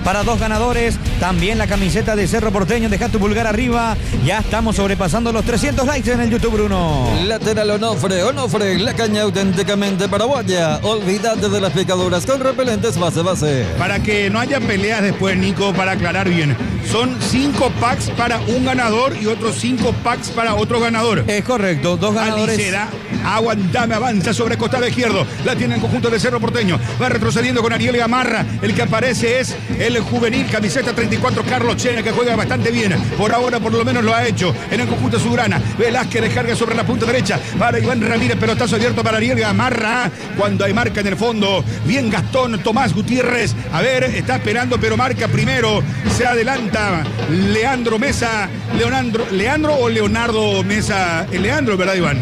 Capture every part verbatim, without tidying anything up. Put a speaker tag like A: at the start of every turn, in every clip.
A: para dos ganadores. También la camiseta de Cerro Porteño. Deja tu pulgar arriba. Ya estamos sobrepasando los trescientos likes en el YouTube, Bruno.
B: Lateral Onofre, Onofre, la caña auténticamente paraguaya. Olvídate de las picaduras con repelentes base base.
C: Para que no haya peleas después, Nico, para aclarar bien. Son cinco packs para un ganador y otros cinco packs para otro ganador.
A: Es correcto, dos ganadores.
C: Alicera, aguantame, avanza sobre costado izquierdo. La tiene el conjunto de Cerro Porteño. Va retrocediendo con Ariel Gamarra. El que aparece es el juvenil, camiseta treinta y cuatro, Carlos Chena, que juega bastante bien. Por ahora, por lo menos lo ha hecho en el conjunto Subrana. Velázquez descarga sobre la punta derecha para Iván Ramírez. Pelotazo abierto para Ariel Gamarra. Cuando hay marca en el fondo. Bien Gastón, Tomás Gutiérrez. A ver, está esperando, pero marca primero. Se adelanta Leandro Mesa. Leonardo, ¿Leandro o Leonardo Mesa? El Leandro, ¿verdad, Iván?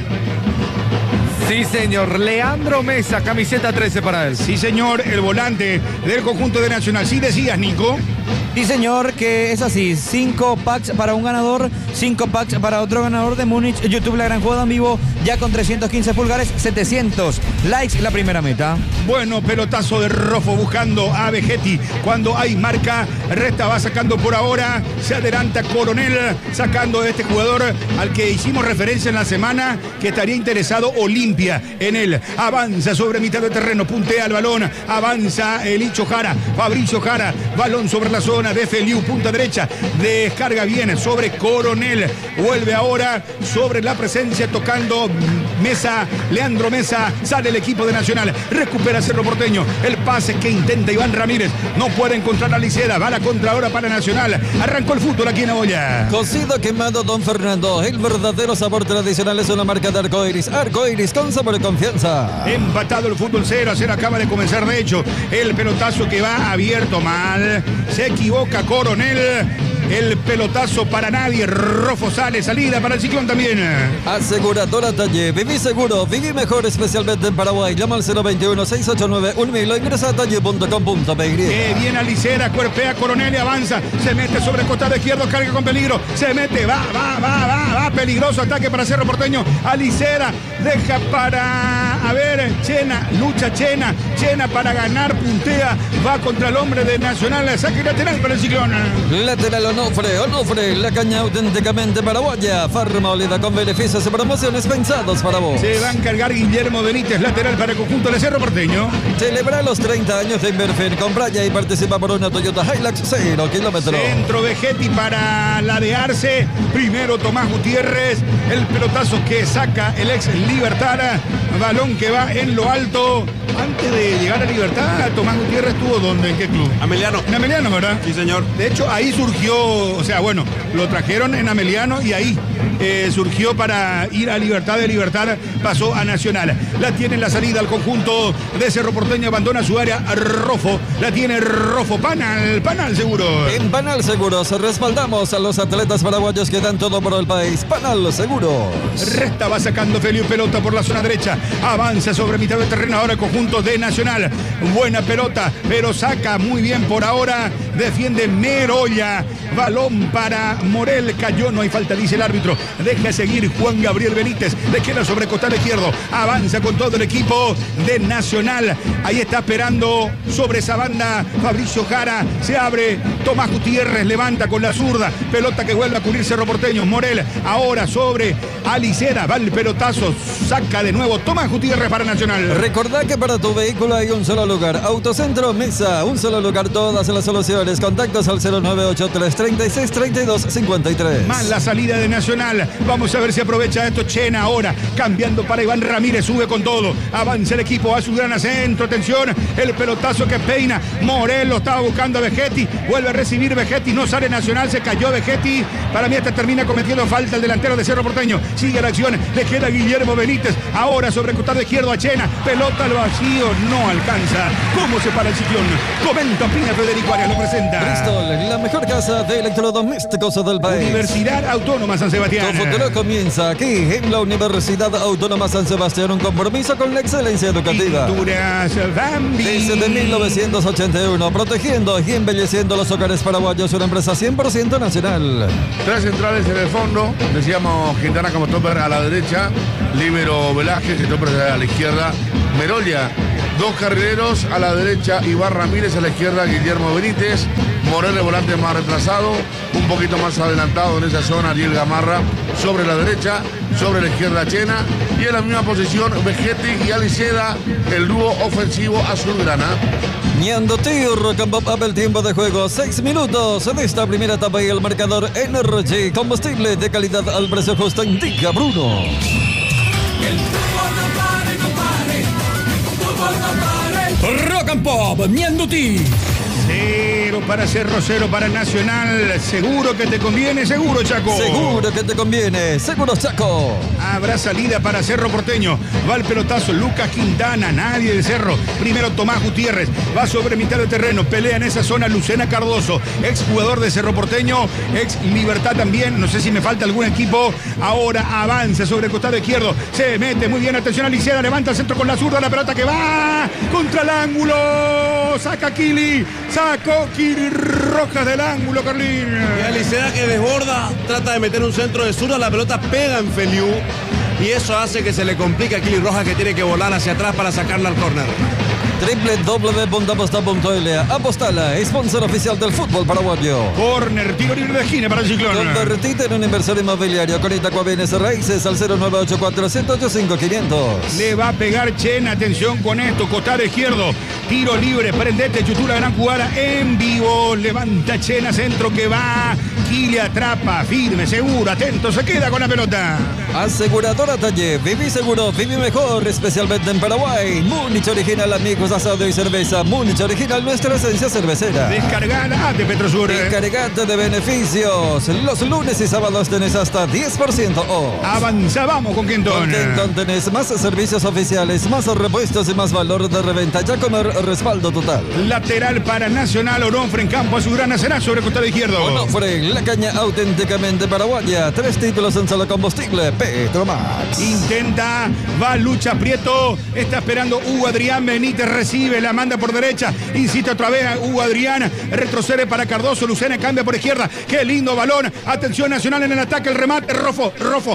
D: Sí, señor. Leandro Mesa, camiseta trece para él.
C: Sí, señor, el volante del conjunto de Nacional. Sí decías, Nico.
A: Sí, señor, que es así. Cinco packs para un ganador, cinco packs para otro ganador de Múnich. YouTube, la gran jugada en vivo, ya con trescientos quince pulgares, setecientos likes, la primera meta.
C: Bueno, pelotazo de Rofo buscando a Vegetti. Cuando hay marca, Resta va sacando por ahora. Se adelanta Coronel, sacando a este jugador al que hicimos referencia en la semana, que estaría interesado Olimpia en él. Avanza sobre mitad de terreno, puntea el balón. Avanza Elicho Jara, Fabricio Jara, balón sobre la zona de Feliu, punta derecha, descarga bien sobre Coronel, vuelve ahora sobre la presencia tocando Mesa, Leandro Mesa, sale el equipo de Nacional, recupera Cerro Porteño, el pase que intenta Iván Ramírez, no puede encontrar a Liceda, va la contra ahora para Nacional, arrancó el fútbol aquí en Aboya.
B: Cocido quemado Don Fernando, el verdadero sabor tradicional es una marca de arcoiris, arcoiris con sabor y confianza.
C: Empatado el fútbol, cero a cero acaba de comenzar, de hecho, el pelotazo que va abierto mal, se equivoca Coronel, el pelotazo para nadie, Rofo sale, salida para el Ciclón también.
B: Aseguradora Talle, viví seguro, viví mejor, especialmente en Paraguay. Llama al cero veintiuno, seiscientos ochenta y nueve, un mil o ingresa a talle punto com punto pe.
C: Que viene Alicera, cuerpea Coronel y avanza, se mete sobre el costado izquierdo, carga con peligro, se mete, va, va, va, va, va, peligroso ataque para Cerro Porteño, Alicera, deja para, a ver, Chena, lucha Chena, Chena para ganar, puntea, va contra el hombre de Nacional, saque lateral para el Ciclón.
B: Lateral Onofre, Onofre, la caña auténticamente paraguaya, Farma Olida con beneficios y promociones pensados para vos.
C: Se va a encargar Guillermo Benítez, lateral para el conjunto de Cerro Porteño.
B: Celebra los treinta años de Inverfin, compra ya y participa por una Toyota Hilux cero kilómetros.
C: Centro Vegetti para ladearse, primero Tomás Gutiérrez, el pelotazo que saca el ex Libertad, balón que va en lo alto. Antes de llegar a Libertad, Tomás Gutiérrez estuvo ¿dónde? ¿En qué club?
E: Ameliano.
C: En Ameliano, ¿verdad?
E: Sí, señor.
C: De hecho, ahí surgió, o sea, bueno, lo trajeron en Ameliano y ahí eh, surgió para ir a Libertad. De Libertad pasó a Nacional. La tiene en la salida al conjunto de Cerro Porteño, abandona su área Rofo. La tiene Rofo, Panal, Panal Seguro.
B: En Panal Seguros respaldamos a los atletas paraguayos que dan todo por el país. Panal Seguros.
C: Resta va sacando Feliu, pelota por la zona derecha. Avanza sobre mitad del terreno ahora el conjunto de Nacional. Buena pelota, pero saca muy bien por ahora. Defiende Meroya. Balón para Morel. Cayó, no hay falta, dice el árbitro. Deja seguir Juan Gabriel Benítez. Le queda sobre costado izquierdo. Avanza con todo el equipo de Nacional. Ahí está esperando sobre esa banda Fabricio Jara. Se abre Tomás Gutiérrez. Levanta con la zurda. Pelota que vuelve a cubrir Cerro Porteño. Morel ahora sobre Alicera. Va el pelotazo. Saca de nuevo Tomás Gutiérrez para Nacional.
B: Recordá que para tu vehículo hay un solo lugar. Autocentro Mesa. Un solo lugar, todas las soluciones. Contactos al cero nueve ocho tres, treinta y seis, treinta y dos, cincuenta y tres.
C: Más la salida de Nacional. Vamos a ver si aprovecha esto Chena ahora. Cambiando para Iván Ramírez. Sube con todo. Avanza el equipo a su gran centro. Atención. El pelotazo que peina. Morel lo estaba buscando a Vegetti. Vuelve a recibir Vegetti. No sale Nacional. Se cayó Vegetti. Para mí hasta termina cometiendo falta el delantero de Cerro Porteño. Sigue la acción. Le queda Guillermo Benítez. Ahora sobre el costado izquierdo a Chena. Pelota al vacío. No alcanza. ¿Cómo se para el Ciclón? Comenta, opina Federico Arias. Lo presenta.
B: Bristol, la mejor casa de electrodomésticos del país.
C: Universidad Autónoma San Sebastián.
B: Tu futuro comienza aquí en la Universidad Autónoma San Sebastián. Un compromiso con la excelencia educativa.
C: Pinturas Bambi.
B: Desde mil novecientos ochenta y uno, protegiendo y embelleciendo los hogares paraguayos. Una empresa cien por ciento nacional.
F: Tres centrales en el fondo. Decíamos Quintana como topper a la derecha. Libero Velázquez, que topper a la izquierda. Merolia Dos carrileros, a la derecha Iván Ramírez, a la izquierda Guillermo Benítez. Morel, el volante más retrasado, un poquito más adelantado en esa zona Ariel Gamarra, sobre la derecha, sobre la izquierda Chena, y en la misma posición Vegetti y Aliceda, el dúo ofensivo azulgrana.
B: Ñando Tío, Rock and Pop Up, el tiempo de juego, seis minutos de esta primera etapa y el marcador Energy, combustible de calidad al precio justo, indica Bruno.
E: El fútbol no pare, no pare, el fútbol no pare.
G: Rock and Pop, Ñando Tío.
C: Cero para Cerro, cero para Nacional. Seguro que te conviene, seguro, Chaco.
B: Seguro que te conviene, seguro, Chaco.
C: Habrá salida para Cerro Porteño. Va el pelotazo Lucas Quintana, nadie de Cerro. Primero Tomás Gutiérrez, va sobre mitad de terreno. Pelea en esa zona Lucena Cardoso, ex jugador de Cerro Porteño, ex Libertad también. No sé si me falta algún equipo. Ahora avanza sobre el costado izquierdo. Se mete muy bien, atención a Licea, levanta el centro con la zurda, la pelota que va contra el ángulo. Saca Kili, sacó Kili Rojas del ángulo, Carlín.
H: Y Alicea que desborda, trata de meter un centro de zurda, la pelota pega en Feliu y eso hace que se le complique a Kili Rojas, que tiene que volar hacia atrás para sacarla al córner.
B: doble u doble u doble u punto aposta punto l a. Apostala, sponsor oficial del fútbol paraguayo.
C: Corner, tiro libre de esquina para el Ciclón.
B: Convertite en un inversor inmobiliario con Itaco Bienes Raíces al cero nueve ocho cuatro, uno cero ocho cinco, quinientos.
C: Le va a pegar Chena, atención con esto, costado izquierdo, tiro libre, prendete, chutura, gran jugada en vivo, levanta Chena, centro que va, Kili atrapa, firme, seguro, atento, se queda con la pelota.
B: Aseguradora Talle, viví seguro, viví mejor, especialmente en Paraguay. Múnich original, amigos, asado y cerveza. Múnich original, nuestra esencia cervecera.
C: Descargada de Petrosur.
B: Descargate de beneficios. Los lunes y sábados tenés hasta diez por ciento off.
C: Avanzábamos con Kenton.
B: Con Kenton tenés más servicios oficiales, más repuestos y más valor de reventa. Ya comer respaldo total.
C: Lateral para Nacional, Onofre en campo azulgrana, será sobre el costado izquierdo.
B: Onofre, la caña auténticamente paraguaya. Tres títulos en solo combustible. Petromax.
C: Intenta, va lucha Prieto, está esperando Hugo Adrián Benítez, recibe, la manda por derecha, incita otra vez a Hugo Adrián, retrocede para Cardoso, Lucena cambia por izquierda, qué lindo balón, atención Nacional en el ataque, el remate, Rofo, Rofo,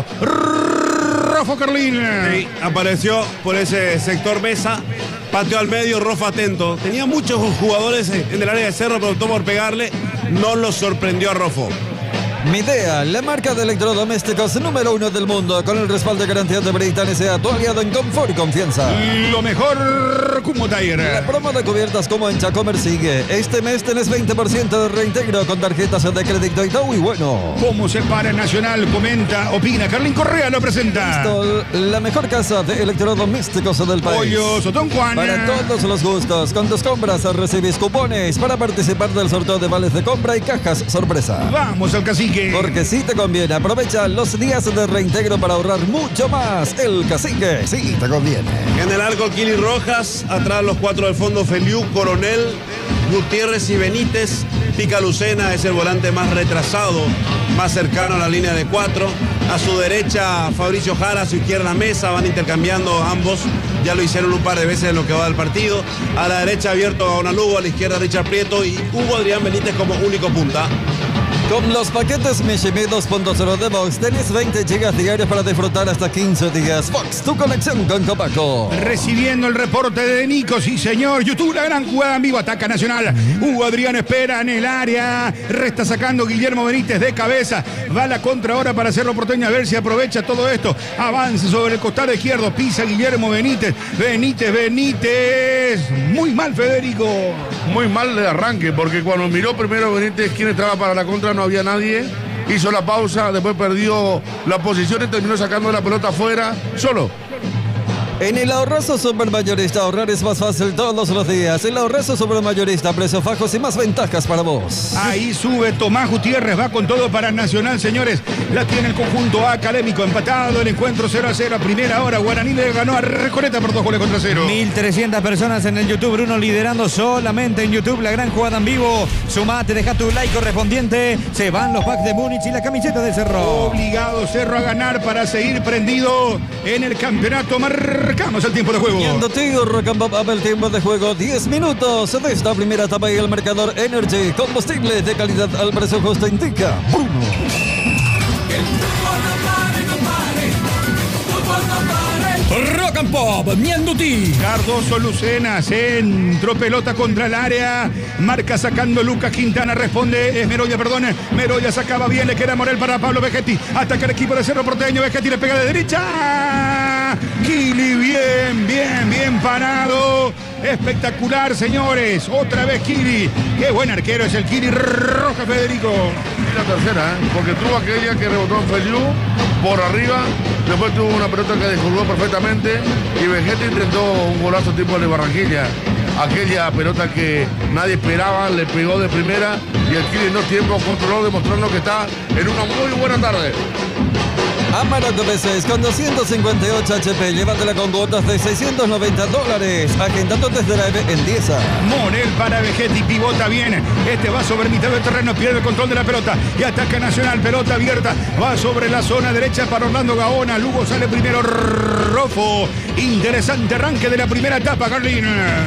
C: Rofo Carlín.
H: Sí, apareció por ese sector Mesa, pateó al medio, Rofo atento, tenía muchos jugadores en el área de Cerro, pero optó por pegarle, no lo sorprendió a Rofo.
B: Midea, la marca de electrodomésticos número uno del mundo, con el respaldo y garantía de Britannia, sea tu aliado en confort y confianza.
C: Lo mejor como Tire.
B: La promo de cubiertas como en Chacomer sigue. Este mes tenés veinte por ciento de reintegro con tarjetas de crédito y todo muy bueno.
C: ¿Cómo se para Nacional? Comenta, opina. Carlín Correa lo presenta.
B: Listo, la mejor casa de electrodomésticos del país.
C: Pollos, Don Juan.
B: Para todos los gustos, con tus compras recibís cupones para participar del sorteo de vales de compra y cajas sorpresa.
C: Vamos al cacique.
B: Porque si te conviene, aprovecha los días de reintegro para ahorrar mucho más. El cacique, sí te conviene.
H: En el arco, Kili Rojas, atrás los cuatro del fondo, Feliu, Coronel, Gutiérrez y Benítez. Pica Lucena es el volante más retrasado, más cercano a la línea de cuatro. A su derecha, Fabricio Jara, a su izquierda Mesa, van intercambiando ambos. Ya lo hicieron un par de veces en lo que va del partido. A la derecha abierto a Onalugo, a la izquierda Richard Prieto y Hugo Adrián Benítez como único punta.
B: Con los paquetes Mishimi dos punto cero de Vox tenés veinte gigas diarios para disfrutar hasta quince días. Vox, tu conexión con Copaco.
C: Recibiendo el reporte de Nico, sí señor. YouTube, la gran jugada en vivo, ataca Nacional. Hugo Adrián espera en el área. Resta sacando Guillermo Benítez de cabeza. Va la contra ahora para Cerro Porteño, a ver si aprovecha todo esto. Avanza sobre el costado izquierdo, pisa Guillermo Benítez. Benítez, Benítez. Muy mal, Federico.
F: Muy mal de arranque, porque cuando miró primero Benítez quién estaba para la contra, no había nadie. Hizo la pausa, después perdió la posición y terminó sacando la pelota afuera, solo.
B: En el ahorrazo supermayorista ahorrar es más fácil todos los días. El ahorrazo supermayorista, precios bajos y más ventajas para vos.
C: Ahí sube Tomás Gutiérrez, va con todo para Nacional, señores. La tiene el conjunto académico, empatado el encuentro cero a cero. A primera hora, Guaraní le ganó a Recoleta por dos goles contra cero.
A: mil trescientas personas en el YouTube, Bruno liderando solamente en YouTube la gran jugada en vivo. Sumate, deja tu like correspondiente. Se van los packs de Múnich y la camiseta de Cerro.
C: Obligado Cerro a ganar para seguir prendido en el campeonato. Marcamos el tiempo de juego.
B: Yendo Tío, Rock and Pop Up, el tiempo de juego, diez minutos de esta primera etapa y el marcador Energy, combustible de calidad al precio justo, indica Bruno.
E: El fútbol no pare, no pare, el fútbol no pare.
G: Rock Rock and Pop, Mianduti.
C: Cardoso Lucena, centro, pelota contra el área. Marca sacando Lucas Quintana, responde, es Meroya, perdón. Meroya sacaba bien, le queda Morel para Pablo Vegetti. Ataca el equipo de Cerro Porteño, Vegetti le pega de derecha. Kili, bien, bien, bien parado. Espectacular, señores. Otra vez Kili. Qué buen arquero es el Kili Roja, Federico.
F: Y la tercera, ¿eh? Porque tuvo aquella que rebotó en Feliu por arriba. Después tuvo una pelota que descolgó perfectamente. Y Vegetti intentó un golazo tipo de Barranquilla. Aquella pelota que nadie esperaba, le pegó de primera. Y el Kili en dos tiempos controló, demostrando que está en una muy buena tarde.
B: Amaranto B seis con doscientos cincuenta y ocho H P, llévatela con cuotas de seiscientos noventa dólares. Agendando test drive en Dieza.
C: Morel para Vegetti, pivota bien. Este va sobre mitad del terreno, pierde el control de la pelota y ataca Nacional, pelota abierta. Va sobre la zona derecha para Orlando Gaona. Lugo sale primero, Rofo. Interesante arranque de la primera etapa, Carlín.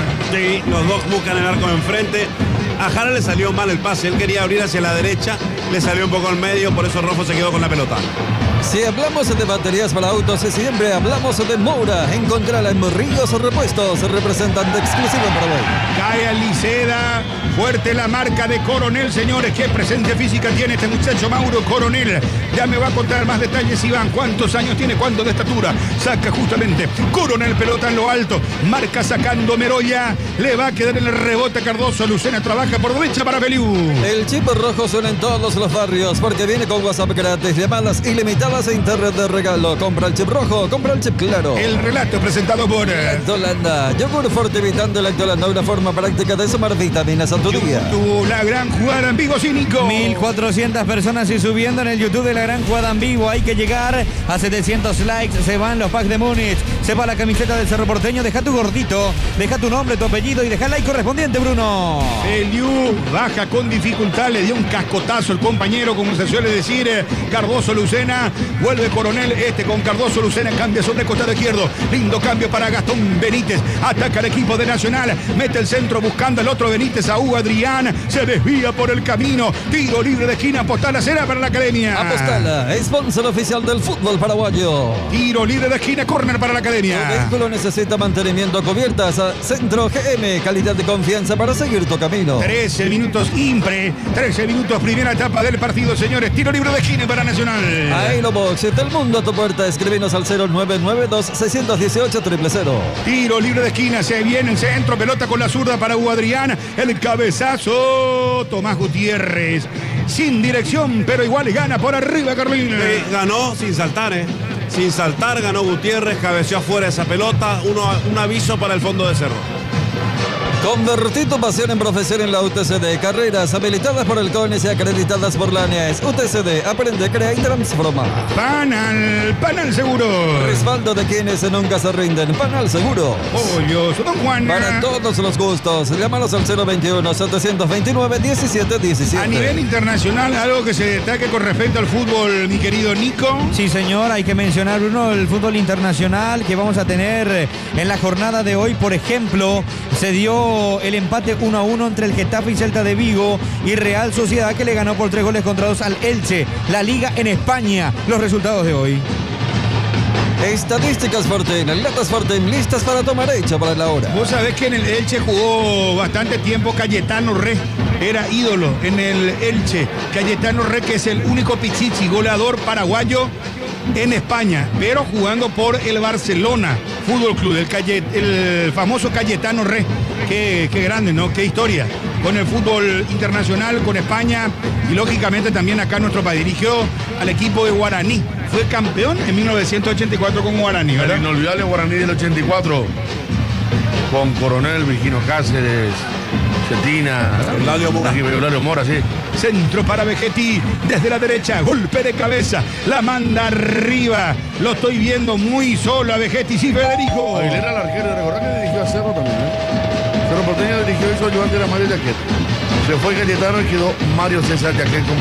H: Sí, los dos buscan el arco enfrente. A Jara le salió mal el pase, él quería abrir hacia la derecha, le salió un poco al medio, por eso Rofo se quedó con la pelota.
B: Si hablamos de baterías para autos, siempre hablamos de Moura. Encontrala en Ríos Repuestos, representante exclusivo en Paraguay.
C: Cae Aliceda, fuerte la marca de Coronel, señores. Qué presente física tiene este muchacho Mauro Coronel. Ya me va a contar más detalles, Iván. ¿Cuántos años tiene? ¿Cuánto de estatura? Saca justamente Coronel, pelota en lo alto. Marca sacando Meroya. Le va a quedar en el rebote Cardoso. Lucena trabaja por derecha para Feliu.
B: El chip rojo suena en todos los barrios porque viene con WhatsApp gratis, llamadas ilimitadas e internet de regalo. Compra el chip rojo, compra el chip claro.
C: El relato presentado por
B: Lactolanda. Yogur fortivitando Lactolanda, una forma práctica de sumar vitaminas a tu día.
C: YouTube, la gran jugada en vivo, Cínico.
A: mil cuatrocientas personas y subiendo en el YouTube de la gran jugada en vivo. Hay que llegar a setecientos likes. Se van los packs de Múnich. Se va la camiseta del Cerro Porteño. Deja tu gordito, deja tu nombre, tu apellido y deja el like correspondiente, Bruno.
C: Feliu baja con dificultad, le dio un cascotazo el compañero, como se suele decir. Cardoso Lucena, vuelve Coronel, este con Cardoso Lucena, cambia sobre el costado izquierdo. Lindo cambio para Gastón Benítez. Ataca el equipo de Nacional, mete el centro buscando el otro Benítez a Hugo Adrián. Se desvía por el camino. Tiro libre de esquina, Apostala será para la Academia.
B: Apostala, sponsor oficial del fútbol paraguayo.
C: Tiro libre de esquina, córner para la Academia.
B: Tu vehículo necesita mantenimiento, cubiertas. Centro G M, calidad de confianza para seguir tu camino.
C: trece minutos impre, trece minutos, primera etapa del partido, señores. Tiro libre de esquina para Nacional.
B: Aerobox, del mundo a tu puerta. Escríbenos al cero nueve nueve dos seis uno ocho cero cero cero.
C: Tiro libre de esquina, se viene el centro, pelota con la zurda para Hugo Adrián. El cabezazo, Tomás Gutiérrez. Sin dirección, pero igual gana por arriba, Carlín.
H: Eh, ganó sin saltar, ¿eh? Sin saltar, ganó Gutiérrez, cabeceó afuera esa pelota. Uno, un aviso para el fondo de Cerro.
B: Convertí tu pasión en profesión en la U T C D. Carreras habilitadas por el CONES y acreditadas por la ANES. U T C D, aprende, crea y transforma.
C: Panal, Panal Seguro.
B: Respaldo de quienes nunca se rinden. Panal Seguro.
C: Pollos, Don Juan.
B: Para todos los gustos. Llámanos al cero veintiuno, setecientos veintinueve, diecisiete diecisiete.
C: A nivel internacional, algo que se destaque con respecto al fútbol, mi querido Nico.
A: Sí, señor, hay que mencionar, Bruno, el fútbol internacional que vamos a tener en la jornada de hoy. Por ejemplo, se dio el empate uno a uno entre el Getafe y Celta de Vigo y Real Sociedad, que le ganó por tres goles contra dos al Elche. La Liga en España, los resultados de hoy.
B: Estadísticas Forten, latas Forten listas para tomar hecha para la hora.
C: Vos sabés que en el Elche jugó bastante tiempo Cayetano Re, era ídolo en el Elche. Cayetano Re, que es el único pichichi goleador paraguayo en España, pero jugando por el Barcelona Fútbol Club, el, Cayet, el famoso Cayetano Re. Qué, qué grande, ¿no? Qué historia. Con el fútbol internacional, con España y lógicamente también acá nuestro país. Dirigió al equipo de Guaraní. Fue campeón en mil novecientos ochenta y cuatro con Guaraní, ¿verdad?
F: El inolvidable Guaraní del ochenta y cuatro. Con Coronel, Virginio Cáceres, Cetina,
H: Eulalio Mora.
F: Eulalio Mora, sí.
C: Centro para Vegetti, desde la derecha, golpe de cabeza, la manda arriba. Lo estoy viendo muy solo a Vegetti, sí, Federico.
F: Aguilera, el arquero, recordar que dirigió a Cerro también, ¿eh? Cerro Porteño dirigió eso, ayudante era Mario Jaquet. Se fue Cayetano y quedó Mario César Jaquet como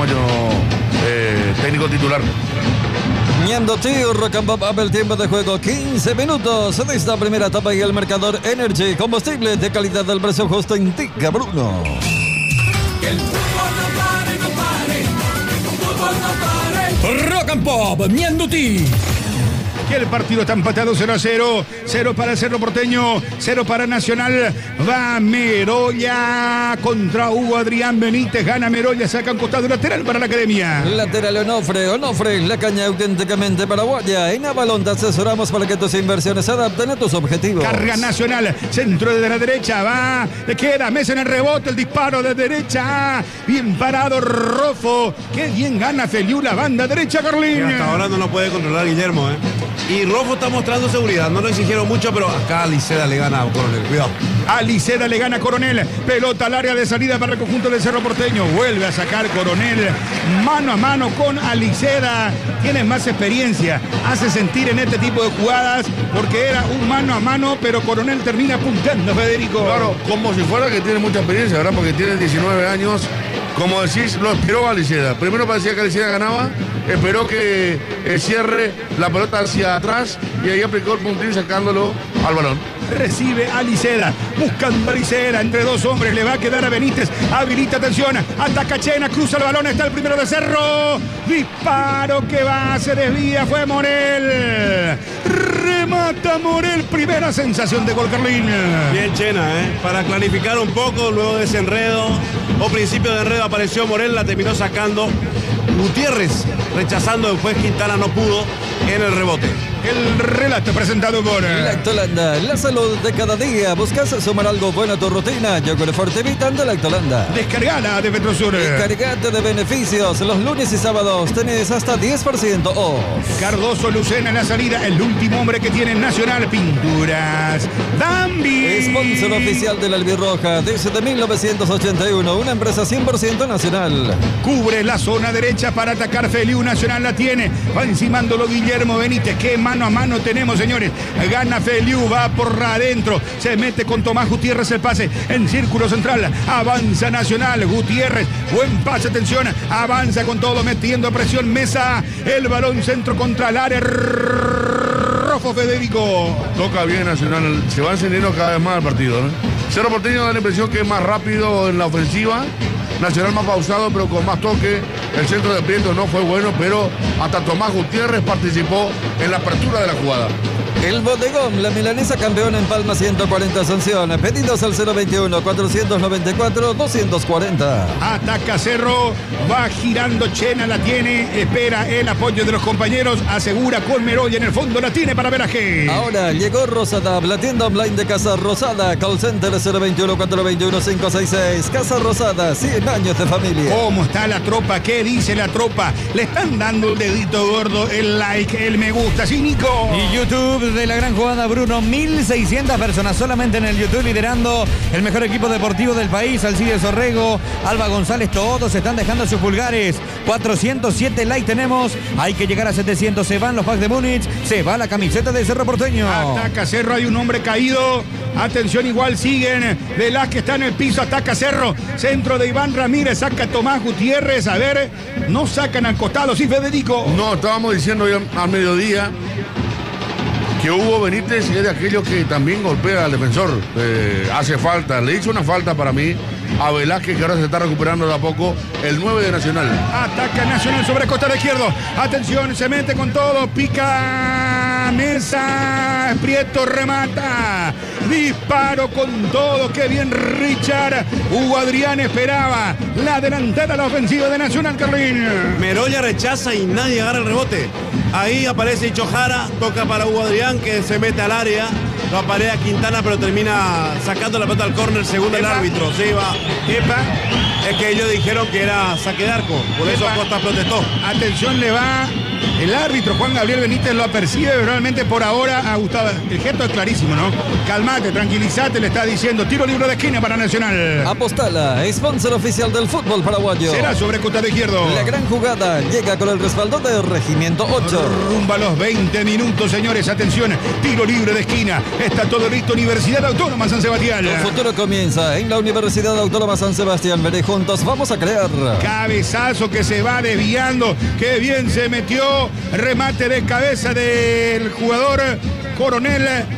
F: eh, técnico titular.
B: Mianduti, Rock and Pop Up, el tiempo de juego quince minutos de esta primera etapa y el marcador Energy, combustible de calidad del precio justo, indica Bruno.
E: Que el fútbol no pare, no pare, que el fútbol no pare.
G: Rock and Pop, Mianduti.
C: que el partido está empatado cero a cero. cero para el Cerro Porteño, cero para Nacional. Va Meroya contra Hugo Adrián Benítez. Gana Meroya, saca un costado lateral para la Academia.
B: Lateral Onofre, Onofre, la caña auténticamente paraguaya. En Avalon te asesoramos para que tus inversiones se adapten a tus objetivos.
C: Carga Nacional, centro de la derecha, va, le queda Mesa en el rebote, el disparo de derecha, bien parado Rofo, qué bien gana Feliu, la banda derecha, Carlín.
H: Y hasta ahora no lo puede controlar Guillermo, ¿eh? Y Rofo está mostrando seguridad, no lo exigieron mucho, pero acá a Liceda le gana a Coronel, cuidado.
C: A Liceda le gana Coronel, pelota al área de salida para el conjunto del Cerro Porteño, vuelve a sacar Coronel, mano a mano con Aliceda, tiene más experiencia, hace sentir en este tipo de jugadas, porque era un mano a mano, pero Coronel termina apuntando, Federico.
F: Claro, como si fuera que tiene mucha experiencia, ¿verdad? Porque tiene diecinueve años. Como decís, lo esperó a Liceda. Primero parecía que Liceda ganaba, esperó que eh, cierre la pelota hacia atrás y ahí aplicó el puntín sacándolo al balón.
C: Recibe a Liceda, buscando a Liceda, entre dos hombres, le va a quedar a Benítez, habilita, atención, ataca Chena, cruza el balón, está el primero de Cerro, disparo que va, se desvía, fue Morel, remata Morel, primera sensación de gol, Carlín.
H: Bien Chena, ¿eh? Para clarificar un poco, luego de ese enredo, o principio de enredo apareció Morel, la terminó sacando Gutiérrez, rechazando, después Quintana no pudo en el rebote.
C: El relato presentado por
B: Lactolanda, la salud de cada día. ¿Buscas sumar algo bueno a tu rutina? Yogur Forte Vital de Lactolanda.
C: Descargala de Petrosur.
B: Descargate de beneficios. Los lunes y sábados tenés hasta diez por ciento off.
C: Cardoso Lucena en la salida. El último hombre que tiene Nacional Pinturas. Dambi.
B: Sponsor oficial de la Albirroja desde mil novecientos ochenta y uno. Una empresa cien por ciento nacional.
C: Cubre la zona derecha para atacar Feliu. Nacional la tiene. Va encimándolo Guillermo Benítez. Qué mano a mano tenemos, señores. Gana Feliu, va por adentro. Se mete con Tomás Gutiérrez el pase en círculo central. Avanza Nacional. Gutiérrez, buen pase, atención. Avanza con todo, metiendo presión Mesa. El balón centro contra el área. Rofo, Federico.
F: Toca bien Nacional. Se va encendiendo cada vez más el partido, ¿no? Cerro Porteño da la impresión que es más rápido en la ofensiva. Nacional más pausado, pero con más toque. El centro de Prieto no fue bueno, pero hasta Tomás Gutiérrez participó en la apertura de la jugada.
B: El Bodegón, la milanesa campeona en Palma, ciento cuarenta sanciones. Pedidos al cero veintiuno, cuatrocientos noventa y cuatro, doscientos cuarenta.
C: Ataca Cerro, va girando Chena, la tiene, espera el apoyo de los compañeros, asegura con Meroya en el fondo, la tiene para Veraje.
B: Ahora llegó Rosada, la tienda online de Casa Rosada, call center cero veintiuno, cuatrocientos veintiuno, quinientos sesenta y seis. Casa Rosada, cien años de familia.
C: ¿Cómo está la tropa? ¿Qué dice la tropa? Le están dando el dedito gordo, el like, el me gusta, ¿sí, Nico?
A: Y YouTube de la gran jugada, Bruno, mil seiscientas personas solamente en el YouTube, liderando el mejor equipo deportivo del país. Alcides Orrego, Alba González, todos están dejando sus pulgares. cuatrocientos siete likes tenemos, hay que llegar a setecientos. Se van los packs de Múnich, se va la camiseta de Cerro Porteño.
C: Ataca Cerro, hay un hombre caído. Atención, igual siguen. Velázquez está en el piso, ataca Cerro. Centro de Iván Ramírez, saca Tomás Gutiérrez. A ver, no sacan al costado, ¿sí, Federico?
F: No, estábamos diciendo hoy al mediodía que Hugo Benítez es de aquellos que también golpea al defensor. Eh, hace falta, le hizo una falta para mí a Velázquez, que ahora se está recuperando de a poco, el nueve de Nacional.
C: Ataca Nacional sobre costado izquierdo. Atención, se mete con todo, pica Mesa, Prieto remata. Disparo con todo, qué bien Richard. Hugo Adrián esperaba la delantera, la ofensiva de Nacional, Carlín.
H: Meroya rechaza y nadie agarra el rebote. Ahí aparece Ichojara, toca para Hugo Adrián, que se mete al área. Lo aparea Quintana, pero termina sacando la pelota al córner según el árbitro. Sí, va.
C: Epa.
H: Es que ellos dijeron que era saque de arco, por eso
C: Epa.
H: Costa protestó.
C: Atención, le va el árbitro Juan Gabriel Benítez, lo apercibe realmente por ahora a Gustavo. El gesto es clarísimo, ¿no? Calmate, tranquilízate, le está diciendo. Tiro libre de esquina para Nacional.
B: Apostala, sponsor oficial del fútbol paraguayo.
C: Será sobre costado izquierdo.
B: La gran jugada llega con el respaldo de Regimiento ocho.
C: Rumba los veinte minutos, señores. Atención, tiro libre de esquina. Está todo listo. Universidad Autónoma San Sebastián.
B: El futuro comienza en la Universidad Autónoma San Sebastián. Veré juntos, vamos a crear.
C: Cabezazo que se va desviando. Qué bien se metió. Remate de cabeza del jugador Coronel.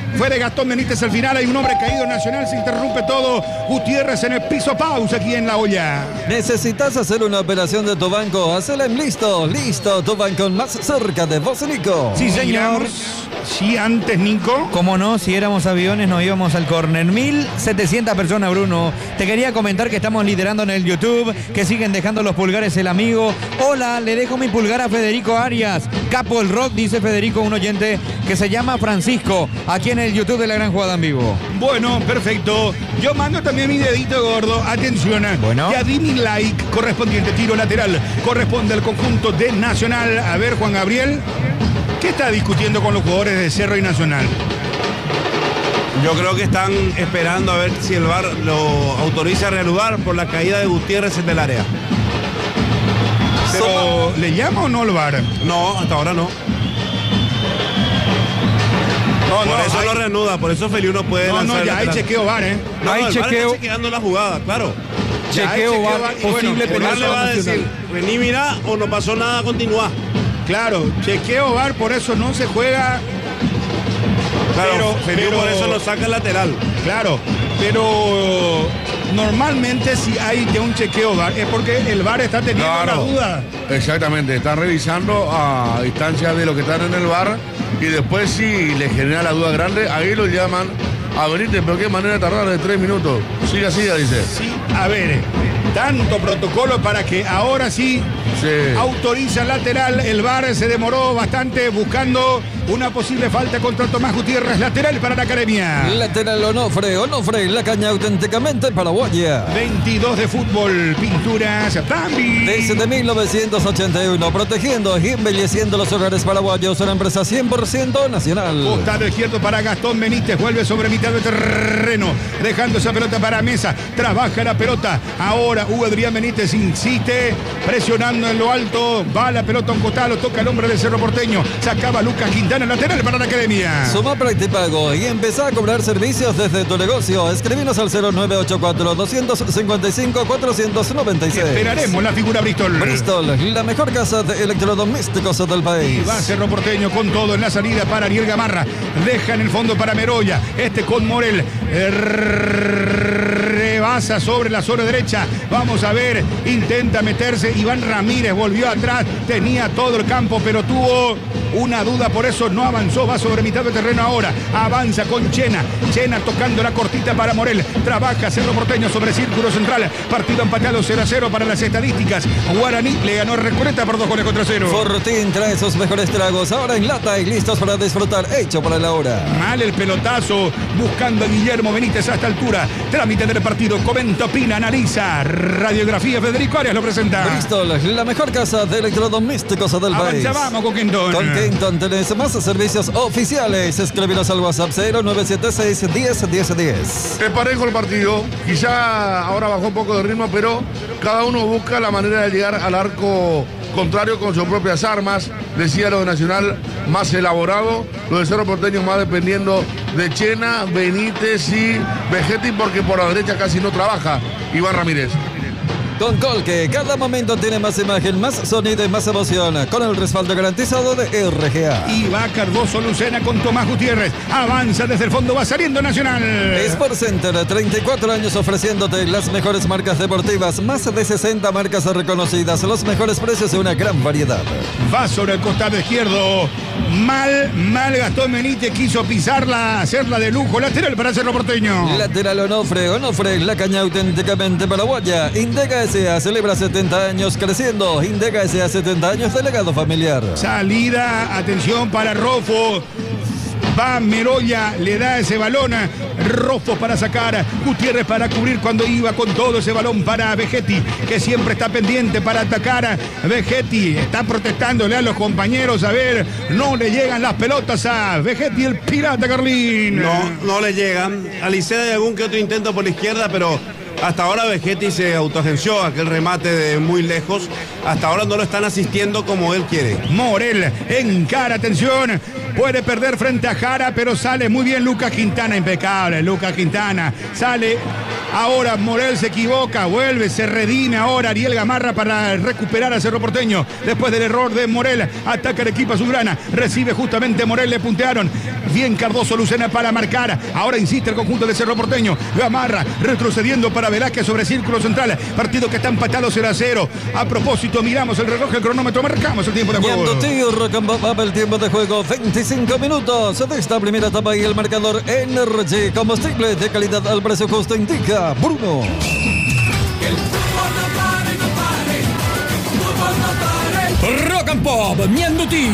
C: Fue de Gastón Benítez al final. Hay un hombre caído en Nacional. Se interrumpe todo. Gutiérrez en el piso. Pausa aquí en La Olla.
B: ¿Necesitas hacer una operación de tu banco? Hacela en Listo. Listo, tu banco más cerca de vos, Nico.
A: Sí, señor.
C: Sí, antes, Nico.
A: Como no, si éramos aviones nos íbamos al córner. mil setecientas personas, Bruno. Te quería comentar que estamos liderando en el YouTube, que siguen dejando los pulgares el amigo. Hola, le dejo mi pulgar a Federico Arias, capo del rock, dice Federico, un oyente que se llama Francisco, aquí en el YouTube de La Gran Jugada en Vivo.
C: Bueno, perfecto. Yo mando también mi dedito gordo. Atención.
A: Bueno.
C: Ya di mi like correspondiente tiro lateral. Corresponde al conjunto de Nacional. A ver, Juan Gabriel, ¿qué está discutiendo con los jugadores de Cerro y Nacional?
H: Yo creo que están esperando a ver si el V A R lo autoriza a reanudar por la caída de Gutiérrez en el área.
C: Pero, ¿le llama o no el V A R?
H: No, hasta ahora no.
C: No,
H: por
C: no,
H: eso
C: hay...
H: lo reanuda, por eso Feliu no puede
C: No,
H: lanzar.
C: no, ya hay
H: lateral.
C: chequeo V A R, ¿eh?
H: No,
D: Hay
H: el V A R
D: chequeo.
H: está chequeando la jugada, claro.
D: Chequeo
C: Ya hay
D: va
C: chequeo, y
D: posible
C: bueno,
H: El V A R
D: penal
H: le va a
D: nacional.
H: decir, vení, mira, o no pasó nada, continúa.
C: Claro, chequeo V A R, por eso no se juega.
H: Claro,
C: Pero-
H: Feliu
C: pero-
H: por eso lo saca el lateral.
C: Claro, pero normalmente si hay de un chequeo V A R es porque el V A R está teniendo
F: Claro.
C: una duda.
F: Exactamente, están revisando a instancia de lo que están en el V A R y después si le genera la duda grande, ahí lo llaman a Benítez, pero qué manera de tardar de tres minutos. Siga, siga, dice.
C: Sí, a ver, tanto protocolo para que ahora sí,
F: Sí.
C: autoriza el lateral. El V A R se demoró bastante buscando una posible falta contra Tomás Gutiérrez, lateral para la Academia.
B: Lateral Onofre, Onofre, la caña auténticamente paraguaya.
C: veintidós de fútbol, pinturas, Tambi.
B: Desde mil novecientos ochenta y uno, protegiendo y embelleciendo los hogares paraguayos, una empresa cien por ciento nacional.
C: Costado izquierdo para Gastón Benítez, vuelve sobre mitad de terreno, dejando esa pelota para Mesa, trabaja la pelota, ahora Hugo Adrián Benítez insiste, presionando en lo alto, va la pelota a un costado, toca el hombre del Cerro Porteño, sacaba Lucas Quintana, lateral para la Academia.
B: Suma Practipago y empezá a cobrar servicios desde tu negocio. Escribinos al cero nueve ocho cuatro, dos cinco cinco, cuatro nueve seis.
C: Esperaremos la figura Bristol.
B: Bristol, la mejor casa de electrodomésticos del
C: Y
B: país.
C: va Cerro Porteño con todo en la salida para Ariel Gamarra. Deja en el fondo para Meroya. Este con Morel. Eh, Rebasa sobre la zona derecha. Vamos a ver. Intenta meterse. Iván Ramírez volvió atrás. Tenía todo el campo, pero tuvo una duda. Por eso no avanzó. Va sobre mitad de terreno ahora. Avanza con Chena. Chena tocando la cortita para Morel. Trabaja Cerro Porteño sobre círculo central. Partido empatado cero a cero para las estadísticas. Guaraní le ganó Recoleta por dos goles contra cero.
B: Fortín trae sus mejores tragos ahora en lata y listos para disfrutar. Hecho para la hora.
C: Mal el pelotazo, buscando a Guillermo Benítez a esta altura. Trámite del partido, comenta, opina, analiza. Radiografía, Federico Arias lo presenta.
B: Bristol, la mejor casa de electrodomésticos del país.
C: Avanzamos con Quinton.
B: Con Kenton tenés más servicios oficiales. Escríbenos al WhatsApp cero nueve siete seis, diez, diez, diez.
F: Es parejo el partido, quizá ahora bajó un poco de ritmo, pero cada uno busca la manera de llegar al arco contrario con sus propias armas. Decía lo de Nacional más elaborado, lo de Cerro Porteño más dependiendo de Chena, Benítez y Vegetti, porque por la derecha casi no trabaja Iván Ramírez.
B: Con Colque, cada momento tiene más imagen, más sonido y más emoción. Con el respaldo garantizado de R G A.
C: Y va Cardoso Lucena con Tomás Gutiérrez. Avanza desde el fondo, va saliendo Nacional.
B: Sport Center, treinta y cuatro años ofreciéndote las mejores marcas deportivas, más de sesenta marcas reconocidas, los mejores precios y una gran variedad.
C: Va sobre el costado izquierdo. Mal, mal Gastón Benítez quiso pisarla, hacerla de lujo. Lateral para Cerro Porteño.
B: Lateral Onofre, Onofre, la caña auténticamente paraguaya. Indega S A celebra setenta años creciendo. Indega S A setenta años de legado familiar.
C: Salida, atención para Rofo. Va Meroya, le da ese balón. Rofo para sacar. Gutiérrez para cubrir cuando iba con todo ese balón para Vegetti, que siempre está pendiente para atacar. Vegetti está protestándole a los compañeros. A ver, no le llegan las pelotas a Vegetti, el pirata Carlín.
H: No, no le llegan. A Licea hay algún que otro intento por la izquierda, pero hasta ahora Vegetti se autoagenció aquel remate de muy lejos. Hasta ahora no lo están asistiendo como él quiere.
C: Morel encara, atención. Puede perder frente a Jara, pero sale muy bien Lucas Quintana, impecable. Lucas Quintana sale Ahora Morel se equivoca, vuelve, se redime ahora Ariel Gamarra para recuperar a Cerro Porteño. Después del error de Morel, ataca el equipo azulgrana. Recibe justamente Morel, le puntearon. Bien Cardoso Lucena para marcar. Ahora insiste el conjunto de Cerro Porteño. Gamarra retrocediendo para Velázquez sobre círculo central. Partido que está empatado cero a cero. A propósito, miramos el reloj, el cronómetro, marcamos el tiempo de juego.
B: El tiempo de juego, veinticinco minutos de esta primera etapa y el marcador Energy, combustible de calidad al precio justo, indica Bruno.
E: Que el fútbol no pare, no pare. Fútbol no pare.
G: Rock and Pop, Mianduti.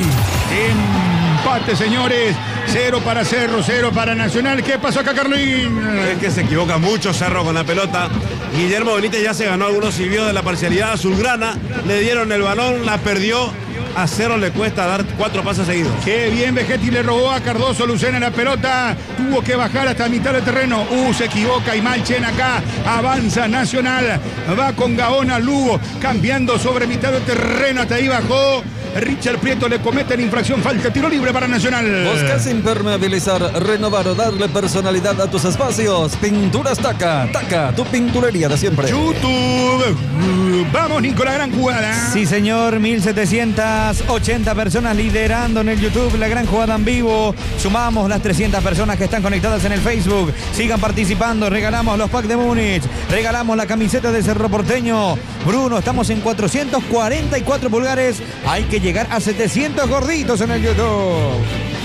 C: Empate, señores. Cero para Cerro, cero para Nacional. ¿Qué pasó acá, Carlín?
H: Es que se equivoca mucho Cerro con la pelota. Guillermo Benítez ya se ganó algunos y vio de la parcialidad azulgrana. Le dieron el balón, la perdió. A Cerro le cuesta dar cuatro pases seguidos.
C: Qué bien, Vegetti le robó a Cardoso Lucena la pelota. Tuvo que bajar hasta mitad del terreno. Uh, se equivoca y Malchen acá. Avanza Nacional. Va con Gaona Lugo. Cambiando sobre mitad del terreno. Hasta ahí bajó. Richard Prieto le comete la infracción. Falta, tiro libre para Nacional.
B: Buscas impermeabilizar, renovar o darle personalidad a tus espacios. Pinturas Taca. Taca, tu pinturería de siempre.
C: YouTube. Vamos, Nico, la gran jugada.
A: Sí, señor. mil setecientas ochenta personas liderando en el YouTube la gran jugada en vivo. Sumamos las trescientas personas que están conectadas en el Facebook. Sigan participando. Regalamos los packs de Múnich. Regalamos la camiseta de Cerro Porteño. Bruno, estamos en cuatrocientos cuarenta y cuatro pulgares. Hay que llegar a setecientos gorditos en el YouTube.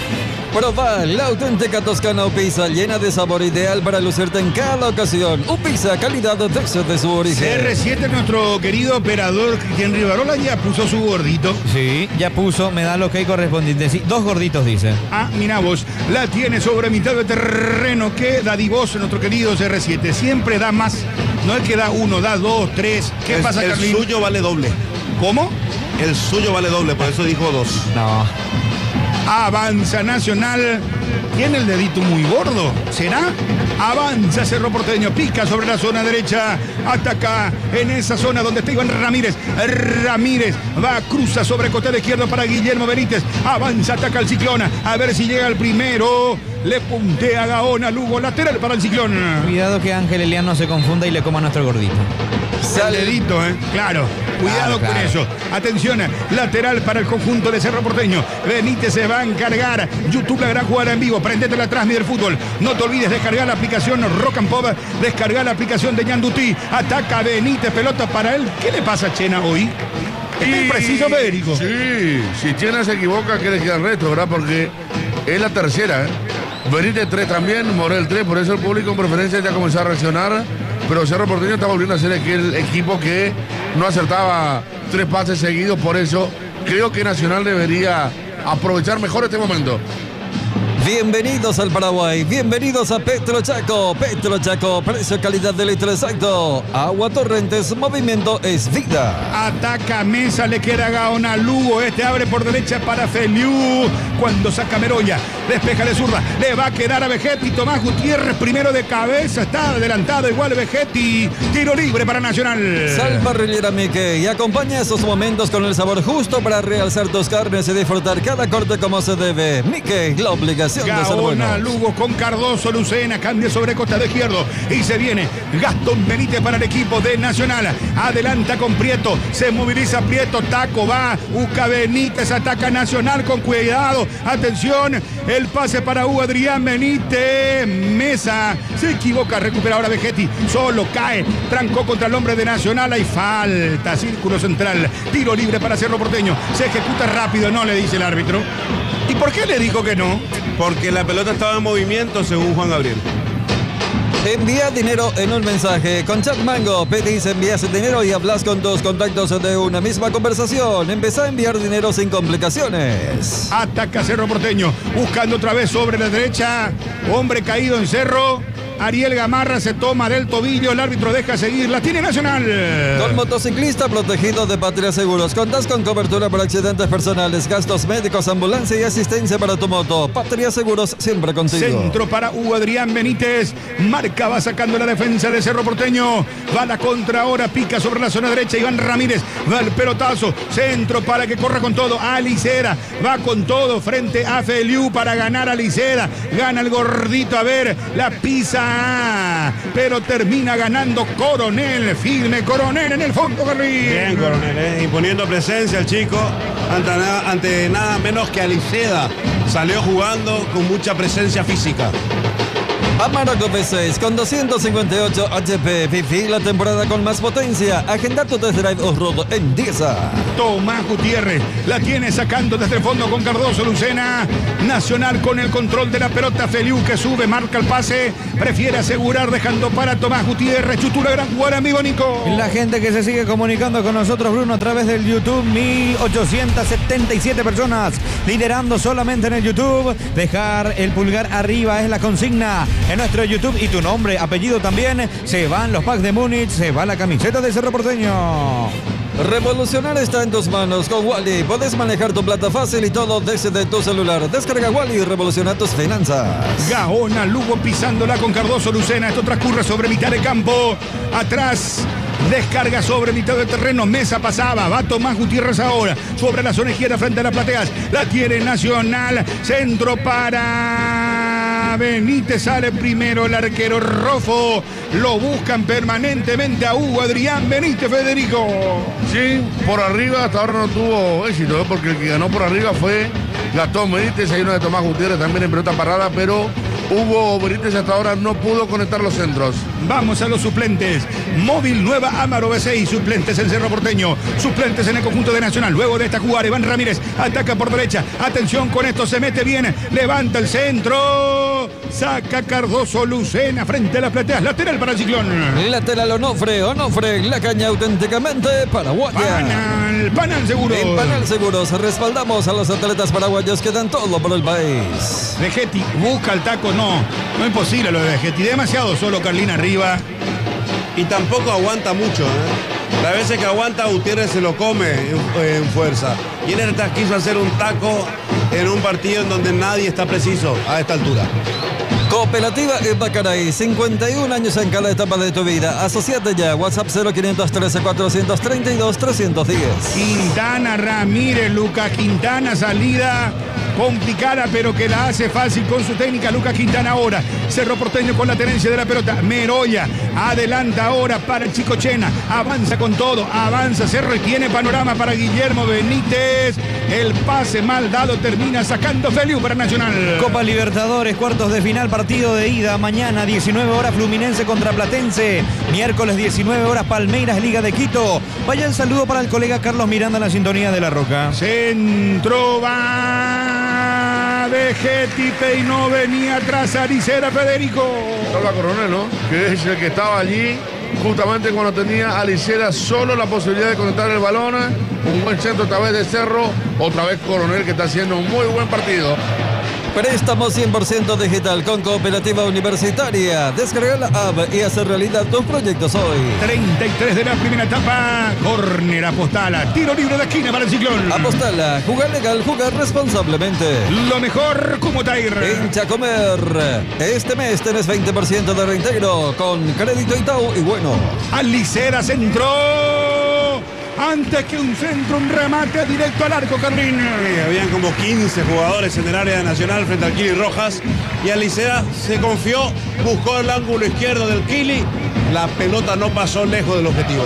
B: Probar la auténtica Toscana Upisa, llena de sabor, ideal para lucirte en cada ocasión. Upisa, calidad desde su origen.
C: C R siete, nuestro querido operador Cristian Rivarola, ya puso su gordito.
A: Sí, ya puso, me da lo que hay correspondiente. Sí, dos gorditos, dice.
C: Ah, mira vos, la tiene sobre mitad de terreno. Qué dadivoso nuestro querido C R siete. Siempre da más. No es que da uno, da dos, tres. ¿Qué
H: el,
C: pasa,
H: El
C: Carlín?
H: suyo vale doble.
C: ¿Cómo?
H: El suyo vale doble, por eso dijo dos.
A: No.
C: Avanza Nacional. Tiene el dedito muy gordo. ¿Será? Avanza Cerro Porteño. Pica sobre la zona derecha. Ataca en esa zona donde está Iván Ramírez. Ramírez va, cruza sobre costado izquierdo para Guillermo Benítez. Avanza, ataca al Ciclón. A ver si llega el primero. Le puntea Gaona Lugo. Lateral para el Ciclón.
A: Cuidado que Ángel Eliano se confunda y le coma a nuestro gordito.
C: El dedito, ¿eh? Claro. Cuidado
A: claro,
C: con
A: claro.
C: eso. Atención, lateral para el conjunto de Cerro Porteño. Benítez se va a encargar. YouTube, la gran jugada en vivo. Prendete la Transmi del fútbol. No te olvides descargar la aplicación Rock and Pop. Descargar la aplicación de Ñanduti. Ataca Benítez, pelota para él. ¿Qué le pasa a Chena hoy? Está impreciso, Federico.
F: Sí, si Chena se equivoca, ¿qué le queda el resto, verdad? Porque es la tercera, ¿eh? Benítez tres también, Morel tres, por eso el público en preferencia ya comenzó a reaccionar. Pero Cerro Porteño está volviendo a ser aquel equipo que no acertaba tres pases seguidos, por eso creo que Nacional debería aprovechar mejor este momento.
B: Bienvenidos al Paraguay, bienvenidos a Petro Chaco. Petro Chaco, precio, calidad de litro exacto. Agua Torrentes, movimiento es vida.
C: Ataca Mesa, le queda Gaona Lugo. Este abre por derecha para Feliu. Cuando saca Meroya, despeja de zurda. Le va a quedar a Vegetti. Tomás Gutiérrez primero de cabeza. Está adelantado igual Vegetti. Tiro libre para Nacional.
B: Sal Parrillera Mique y acompaña esos momentos con el sabor justo para realzar tus carnes y disfrutar cada corte como se debe. Mique, la obligación de ser
C: Gaona
B: bueno.
C: Lugo con Cardoso Lucena, cambia sobre costado izquierdo y se viene Gastón Benítez para el equipo de Nacional. Adelanta con Prieto, se moviliza Prieto, taco va, busca Benítez, ataca Nacional con cuidado. Atención, el pase para Hugo Adrián Benítez. Mesa se equivoca, recupera ahora Vegetti, solo cae, trancó contra el hombre de Nacional. Hay falta, círculo central, tiro libre para Cerro Porteño. Se ejecuta rápido, no le dice el árbitro. ¿Y por qué le dijo que no?
H: Porque la pelota estaba en movimiento, según Juan Gabriel.
B: Envía dinero en un mensaje. Con Chat Mango pedís, envías el dinero y hablas con tus contactos de una misma conversación. Empezá a enviar dinero sin complicaciones.
C: Ataca Cerro Porteño, buscando otra vez sobre la derecha. Hombre caído en Cerro. Ariel Gamarra se toma del tobillo, el árbitro deja seguir, la tiene Nacional.
B: Con motociclista protegido de Patria Seguros, contás con cobertura por accidentes personales, gastos médicos, ambulancia y asistencia para tu moto. Patria Seguros, siempre contigo.
C: Centro para Hugo Adrián Benítez, marca, va sacando la defensa de Cerro Porteño, va la contra ahora, pica sobre la zona derecha, Iván Ramírez, va el pelotazo, centro para que corra con todo, Alicera, va con todo frente a Feliu para ganar a Alicera, gana el gordito, a ver, la pisa va, pero termina ganando Coronel. Firme Coronel en el fondo, carril.
H: Bien, Coronel, eh, imponiendo presencia el chico ante nada, ante nada menos que Aliceda. Salió jugando con mucha presencia física.
B: Amarok V seis con doscientos cincuenta y ocho H P. Fifi, la temporada con más potencia. Agenda tu test drive off-road en Diesa.
C: Tomás Gutiérrez la tiene sacando desde el fondo con Cardoso Lucena. Nacional con el control de la pelota. Feliu que sube, marca el pase. Prefiere asegurar dejando para Tomás Gutiérrez. Chutura gran jugada en vivo, Nico.
A: La gente que se sigue comunicando con nosotros, Bruno, a través del YouTube. mil ochocientas setenta y siete personas liderando solamente en el YouTube. Dejar el pulgar arriba es la consigna en nuestro YouTube y tu nombre, apellido también. Se van los packs de Múnich, se va la camiseta de Cerro Porteño.
B: Revolucionar está en tus manos con Wally. Puedes manejar tu plata fácil y todo desde tu celular. Descarga Wally y revoluciona tus finanzas.
C: Gaona, Lugo pisándola con Cardoso Lucena. Esto transcurre sobre mitad de campo. Atrás. Descarga sobre mitad del terreno. Mesa pasaba. Va Tomás Gutiérrez ahora. Sobre la zona izquierda frente a las plateas. La tiene Nacional. Centro para Benítez. Sale primero el arquero Rofo. Lo buscan permanentemente a Hugo Adrián Benítez, Federico.
F: Sí, por arriba hasta ahora no tuvo éxito, ¿eh? Porque el que ganó por arriba fue Gastón Benítez. Hay uno de Tomás Gutiérrez también en pelota parada, pero Hugo Benítez hasta ahora no pudo conectar los centros.
C: Vamos a los suplentes. Móvil Nueva Amarok V seis. Suplentes en Cerro Porteño. Suplentes en el conjunto de Nacional. Luego de esta jugada, Iván Ramírez ataca por derecha. Atención con esto, se mete bien. Levanta el centro. Saca Cardoso Lucena frente a las plateas. Lateral para el Ciclón.
B: Lateral Onofre. Onofre, la caña auténticamente paraguaya.
C: Panal, Panal Seguros.
B: En Panal Seguros respaldamos a los atletas paraguayos que dan todo por el país.
C: Vegetti busca el taco. No, no es posible lo de Vegetti. Demasiado solo Carlín arriba.
H: Y tampoco aguanta mucho, ¿eh? Las veces que aguanta, Gutiérrez se lo come en, en fuerza. Y él quiso hacer un taco en un partido en donde nadie está preciso a esta altura.
B: Cooperativa Bacaray, cincuenta y un años en cada etapa de tu vida. Asociate ya, WhatsApp cero quinientos trece cuatrocientos treinta y dos trescientos diez.
C: Quintana Ramírez, Lucas Quintana, salida complicada, pero que la hace fácil con su técnica. Lucas Quintana ahora. Cerro Porteño con la tenencia de la pelota. Meroya adelanta ahora para el Chico Chena. Avanza con todo. Avanza Cerro y tiene panorama para Guillermo Benítez. El pase mal dado termina sacando Feliu para Nacional.
A: Copa Libertadores, cuartos de final, partido de ida. Mañana, diecinueve horas, Fluminense contra Platense. Miércoles, diecinueve horas, Palmeiras, Liga de Quito. Vaya el saludo para el colega Carlos Miranda en la sintonía de La Roca.
C: Centro va Vegetti, peinó, venía atrás Aricera, Federico.
F: Habla Coronel, ¿no? Que es el que estaba allí justamente cuando tenía Alicera solo la posibilidad de conectar el balón. Un buen centro otra vez de Cerro. Otra vez Coronel, que está haciendo un muy buen partido.
B: Préstamo cien por ciento digital con Cooperativa Universitaria. Descarga la app y hacer realidad tus proyectos hoy.
C: treinta y tres de la primera etapa. Córner, Apostala. Tiro libre de esquina para el Ciclón.
B: Apostala. Jugar legal, jugar responsablemente.
C: Lo mejor como Tair.
B: Hincha Comer. Este mes tenés veinte por ciento de reintegro con crédito Itaú y bueno.
C: Alicera centró. Antes que un centro, un remate directo al arco, Carlín.
H: Sí, habían como quince jugadores en el área de Nacional frente al Kili Rojas. Y Alicea se confió, buscó el ángulo izquierdo del Kili. La pelota no pasó lejos del objetivo.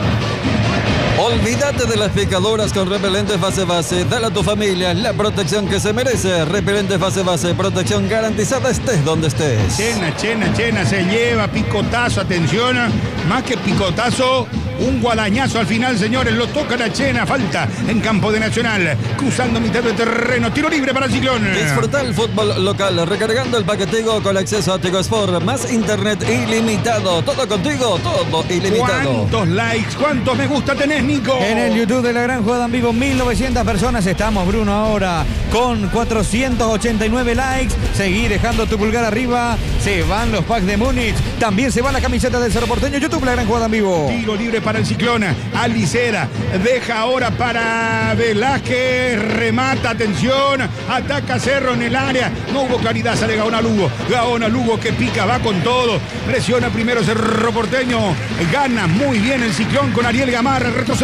B: Olvídate de las picaduras con repelentes base base. Dale a tu familia la protección que se merece. Repelentes base base, protección garantizada estés donde estés.
C: Chena, chena, chena, se lleva picotazo, atención. Más que picotazo, un guadañazo al final, señores. Lo toca la Chena, falta en campo de Nacional. Cruzando mitad de terreno, tiro libre para el Ciclón.
B: Disfruta el fútbol local, recargando el paquetigo con acceso a Tigo Sport. Más internet ilimitado. Todo contigo, todo ilimitado.
C: ¿Cuántos likes, cuántos me gusta tenés, Nico?
A: En el YouTube de La Gran Jugada en Vivo, mil novecientas personas. Estamos, Bruno, ahora con cuatrocientos ochenta y nueve likes. Seguí dejando tu pulgar arriba. Se van los packs de Múnich. También se va la camiseta del Cerro Porteño. YouTube La Gran Jugada en Vivo.
C: Tiro libre para el Ciclón. Alicera deja ahora para Velázquez. Remata, atención. Ataca Cerro en el área. No hubo claridad, sale Gaona Lugo. Gaona Lugo que pica, va con todo. Presiona primero Cerro Porteño. Gana muy bien el Ciclón con Ariel Gamarra. Retrocede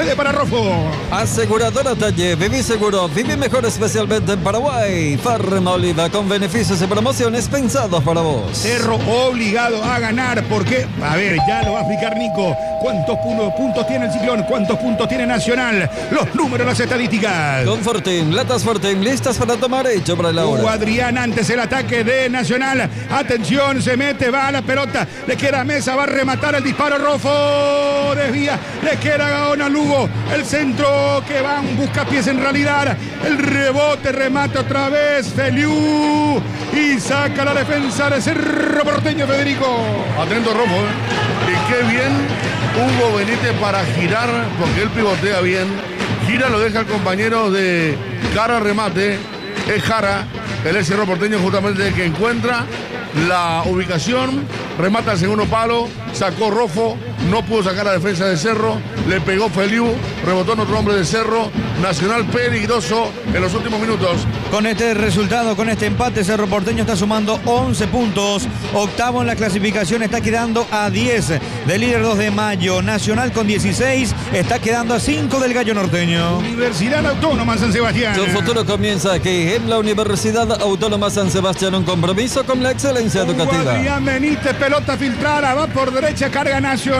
C: retrocede para Rofo.
B: Aseguradora Talle, viví seguro, viví mejor especialmente en Paraguay. Farma Oliva con beneficios y promociones pensados para vos.
C: Cerro obligado a ganar porque, a ver, ya lo va a explicar Nico. ¿Cuántos puntos, puntos tiene el Ciclón? ¿Cuántos puntos tiene Nacional? Los números, las estadísticas.
B: Con Fortín, latas Fortín, listas para tomar, hecho para la hora.
C: Uh, Adrián antes el ataque de Nacional. Atención, se mete, va a la pelota. Le queda Mesa, va a rematar el disparo. Rofo desvía, le queda Gaona Lugo. El centro que va un buscapiés en realidad. El rebote, remata otra vez Feliu. Y saca la defensa de Cerro Porteño, Federico.
F: Atento Rofo, ¿eh? Y qué bien Hugo Benítez para girar, porque él pivotea bien. Gira, lo deja el compañero de cara remate. Es Jara, el Cerro Porteño, justamente que encuentra la ubicación, remata el segundo palo, sacó Rofo, no pudo sacar la defensa de Cerro, le pegó Feliu, rebotó en otro hombre de Cerro. Nacional peligroso en los últimos minutos.
A: Con este resultado, con este empate, Cerro Porteño está sumando once puntos. Octavo en la clasificación, está quedando a diez del líder dos de mayo. Nacional con dieciséis, está quedando a cinco del Gallo Norteño.
C: Universidad Autónoma San Sebastián.
B: Su futuro comienza aquí en la Universidad Autónoma San Sebastián, un compromiso con la excelencia educativa.
C: Adrián Benítez, pelota filtrada, va por derecha, carga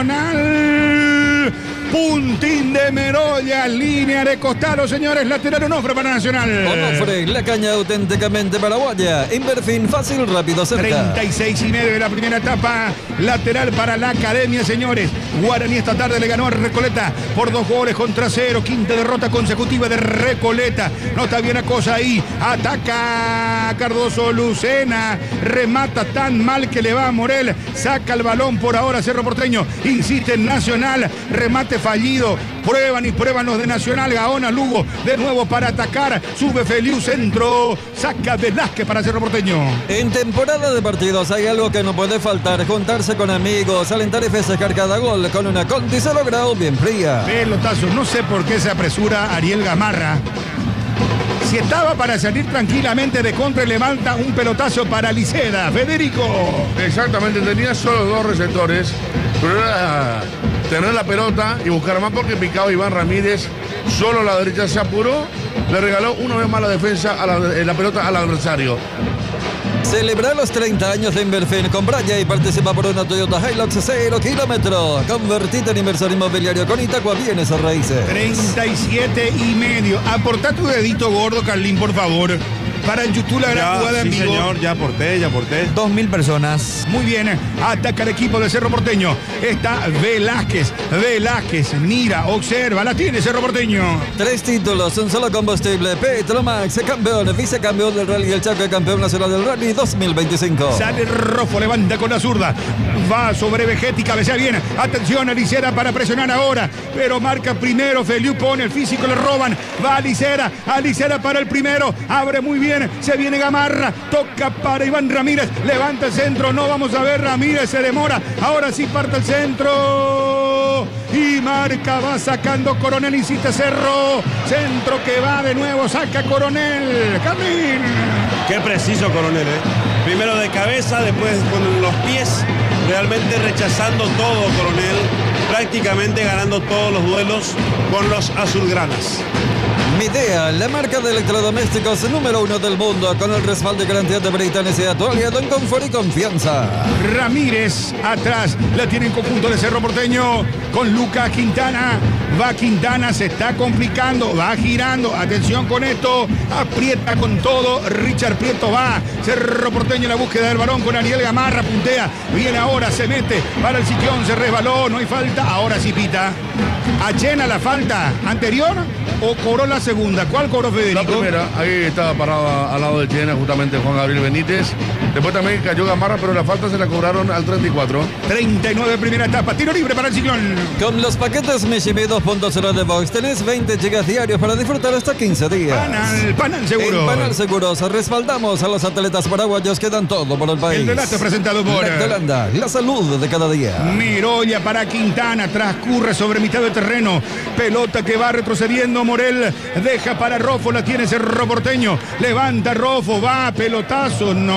C: Nacional. Puntín de Merolla, línea de costado, señores, lateral Onofre para Nacional.
B: Onofre, la caña auténticamente paraguaya. Inverfin, fácil, rápido, cerca.
C: treinta y seis y medio de la primera etapa, lateral para la Academia, señores. Guaraní esta tarde le ganó a Recoleta por dos goles contra cero. Quinta derrota consecutiva de Recoleta. No está bien la cosa ahí. Ataca Cardoso, Lucena. Remata tan mal que le va a Morel. Saca el balón por ahora Cerro Porteño. Insiste en Nacional. Remate fallido. Prueban y prueban los de Nacional. Gaona Lugo de nuevo para atacar. Sube Feliu, centro. Saca Velázquez para Cerro Porteño.
B: En temporada de partidos hay algo que no puede faltar: juntarse con amigos, alentar y festejar cada gol con una Conti cero grado bien fría.
C: Pelotazo. No sé por qué se apresura Ariel Gamarra. Si estaba para salir tranquilamente de contra, levanta un pelotazo para Liceda. Federico.
F: Exactamente, tenía solo dos receptores, pero era tener la pelota y buscar más, porque picaba Iván Ramírez. Solo a la derecha se apuró, le regaló una vez más la defensa a la, la pelota al adversario.
B: Celebra los treinta años de Inverfin con Braya y participa por una Toyota Hilux cero kilómetros. Convertite en inversor inmobiliario con Itacua Bienes a Raíces.
C: treinta y siete y medio. Aportá tu dedito gordo, Carlín, por favor. Para el YouTube la gran jugada en
H: sí,
C: vivo.
H: señor, ya aporté, ya aporté.
A: Dos mil personas.
C: Muy bien, ataca el equipo de Cerro Porteño. Está Velázquez, Velázquez, mira, observa, la tiene Cerro Porteño.
B: Tres títulos, un solo combustible. Petromax, campeón, vicecampeón del Rally El Chaco y campeón nacional del Rally dos mil veinticinco.
C: Sale Rofo, levanta con la zurda. Va sobre Vegetti, cabecea bien. Atención, Alicera para presionar ahora. Pero marca primero, Feliu pone el físico, le roban. Va Alicera, Alicera para el primero. Abre muy bien. Se viene Gamarra, toca para Iván Ramírez, levanta el centro, no vamos a ver, Ramírez se demora, ahora sí parte el centro y marca, va sacando Coronel, insiste Cerro, centro que va de nuevo, saca Coronel, Camín.
H: Qué preciso Coronel, ¿eh? Primero de cabeza, después con los pies, realmente rechazando todo Coronel, prácticamente ganando todos los duelos con los azulgranas.
B: Midea, la marca de electrodomésticos número uno del mundo, con el respaldo y garantía de Britanes y actualidad en confort y confianza.
C: Ramírez atrás, la tiene en conjunto de Cerro Porteño con Lucas Quintana. Va Quintana, se está complicando, va girando. Atención con esto, aprieta con todo. Richard Prieto va. Cerro Porteño en la búsqueda del balón con Ariel Gamarra, puntea. Viene ahora, se mete para el Ciclón, se resbaló, no hay falta. Ahora sí pita. ¿Achena la falta anterior o cobró la segunda? ¿Cuál cobró Federico?
F: La primera, ahí estaba parado al lado de Chena justamente Juan Gabriel Benítez. Después también cayó Gamarra, pero la falta se la cobraron al treinta y cuatro.
C: treinta y nueve primera etapa, tiro libre para el Ciclón.
B: Con los paquetes Mishimi dos punto cero de Vox tenés veinte gigas diarios para disfrutar hasta quince días.
C: Panal, Panal Seguro.
B: En Panal Seguros respaldamos a los atletas paraguayos que dan todo por el país.
C: El relato presentado por
B: Lactolanda, la salud de cada día.
C: Mirolla para Quintana, transcurre sobre mitad del terreno. Pelota que va retrocediendo Morel, deja para Rofo, la tiene Cerro Porteño. Levanta Rofo, va, pelotazo. No, no.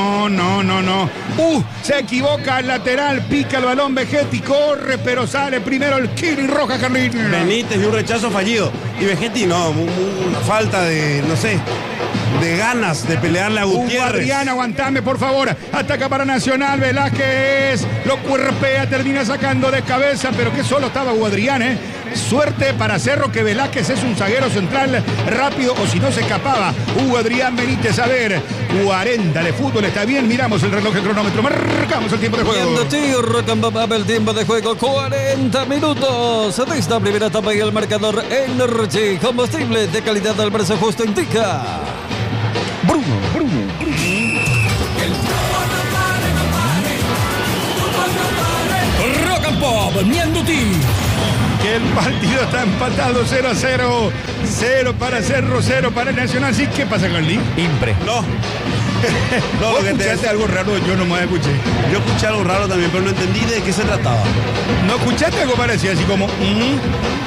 C: no, no, no. Uh, se equivoca el lateral, pica el balón Vegetti, corre, pero sale primero el Kiri Rojas, Carlín.
H: Benítez y un rechazo fallido. Y Vegetti, no, una falta de, no sé, de ganas de pelearle a Gutiérrez.
C: Hugo Adrián, aguantame, por favor. Ataca para Nacional, Velázquez lo cuerpea, termina sacando de cabeza, pero que solo estaba Hugo Adrián, ¿eh? Suerte para Cerro que Velázquez es un zaguero central rápido, o si no se escapaba. Hugo Adrián Benítez, a ver, cuarenta de fútbol, está bien, miramos el reloj, el cronómetro, marcamos el tiempo de juego.
B: El tiempo de juego, cuarenta minutos de esta primera etapa y el marcador Energy, combustible de calidad al precio justo, indica Bruno, Bruno, Bruno.
E: El fútbol no pare, no pare. El fútbol no pare.
G: Rock and Pop, Mianduti.
C: Que el partido está empatado cero a cero. cero para Cerro, cero para el Nacional. ¿Sí? ¿Qué pasa, Carlín?
A: Impre.
H: No. No,
C: ¿Vos
H: lo que te
C: escuchaste algo raro? Yo no me escuché.
H: Yo escuché algo raro también, pero no entendí de qué se trataba.
C: ¿No escuchaste algo parecido? Así como... mm,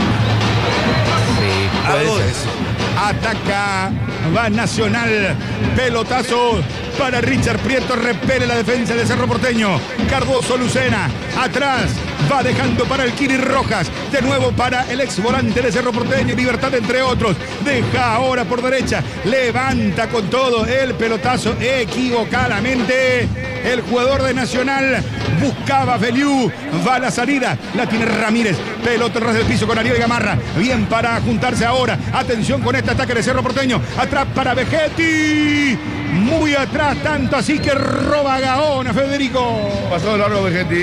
H: Algo de eso.
C: Ataca, va Nacional, pelotazo para Richard Prieto, repele la defensa de Cerro Porteño. Cardoso Lucena, atrás, va dejando para el Kiri Rojas, de nuevo para el ex volante de Cerro Porteño, Libertad entre otros, deja ahora por derecha, levanta con todo el pelotazo equivocadamente. El jugador de Nacional buscaba a Feliu, va a la salida, la tiene Ramírez, pelota ras del piso con Ariel Gamarra, bien para juntarse ahora, atención con este ataque de Cerro Porteño, atrás para Vegetti, muy atrás, tanto así que roba Gaona, Federico.
F: Pasó de largo Vegetti.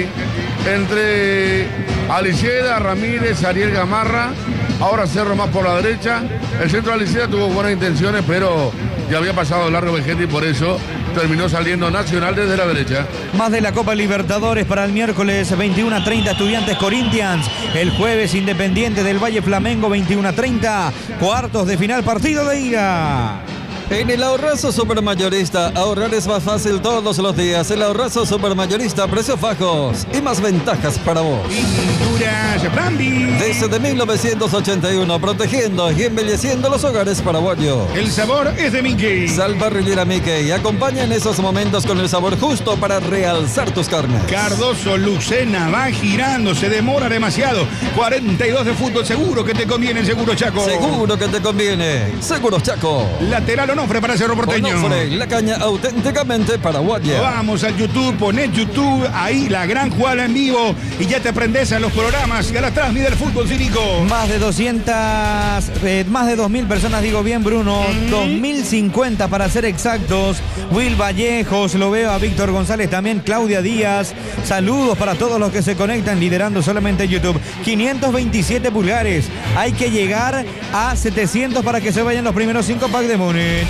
F: Entre Aliceda, Ramírez, Ariel Gamarra. Ahora Cerro más por la derecha. El centro de Aliceda tuvo buenas intenciones, pero ya había pasado de largo Vegetti, por eso terminó saliendo Nacional desde la derecha.
A: Más de la Copa Libertadores para el miércoles veintiuno a treinta, Estudiantes Corinthians. El jueves Independiente del Valle Flamengo veintiuno a treinta. Cuartos de final, partido de ira.
B: En el Ahorrazo Supermayorista, ahorrar es más fácil todos los días. El Ahorrazo Supermayorista, precios bajos y más ventajas para vos.
C: Pinturas Bambi.
B: Desde mil novecientos ochenta y uno, protegiendo y embelleciendo los hogares paraguayos.
C: El sabor es de Mickey.
B: Sal Parrillera Mickey, acompaña en esos momentos con el sabor justo para realzar tus carnes.
C: Cardoso Lucena va girando, se demora demasiado. cuarenta y dos de fútbol, seguro que te conviene, seguro Chaco.
B: Seguro que te conviene. Seguros Chaco.
C: Lateral Onofre para Cerro Porteño.
B: Onofre, la caña auténticamente paraguaya.
C: Vamos al YouTube, poné YouTube, ahí la gran jugada en vivo y ya te aprendes a los programas y a la transmisión del fútbol cínico.
A: Más de doscientas, eh, más de dos mil personas, digo bien, Bruno.
C: Mm.
A: dos mil cincuenta para ser exactos. Will Vallejos, lo veo a Víctor González también, Claudia Díaz. Saludos para todos los que se conectan liderando solamente YouTube. quinientos veintisiete pulgares. Hay que llegar a setecientos para que se vayan los primeros cinco packs de Múnich.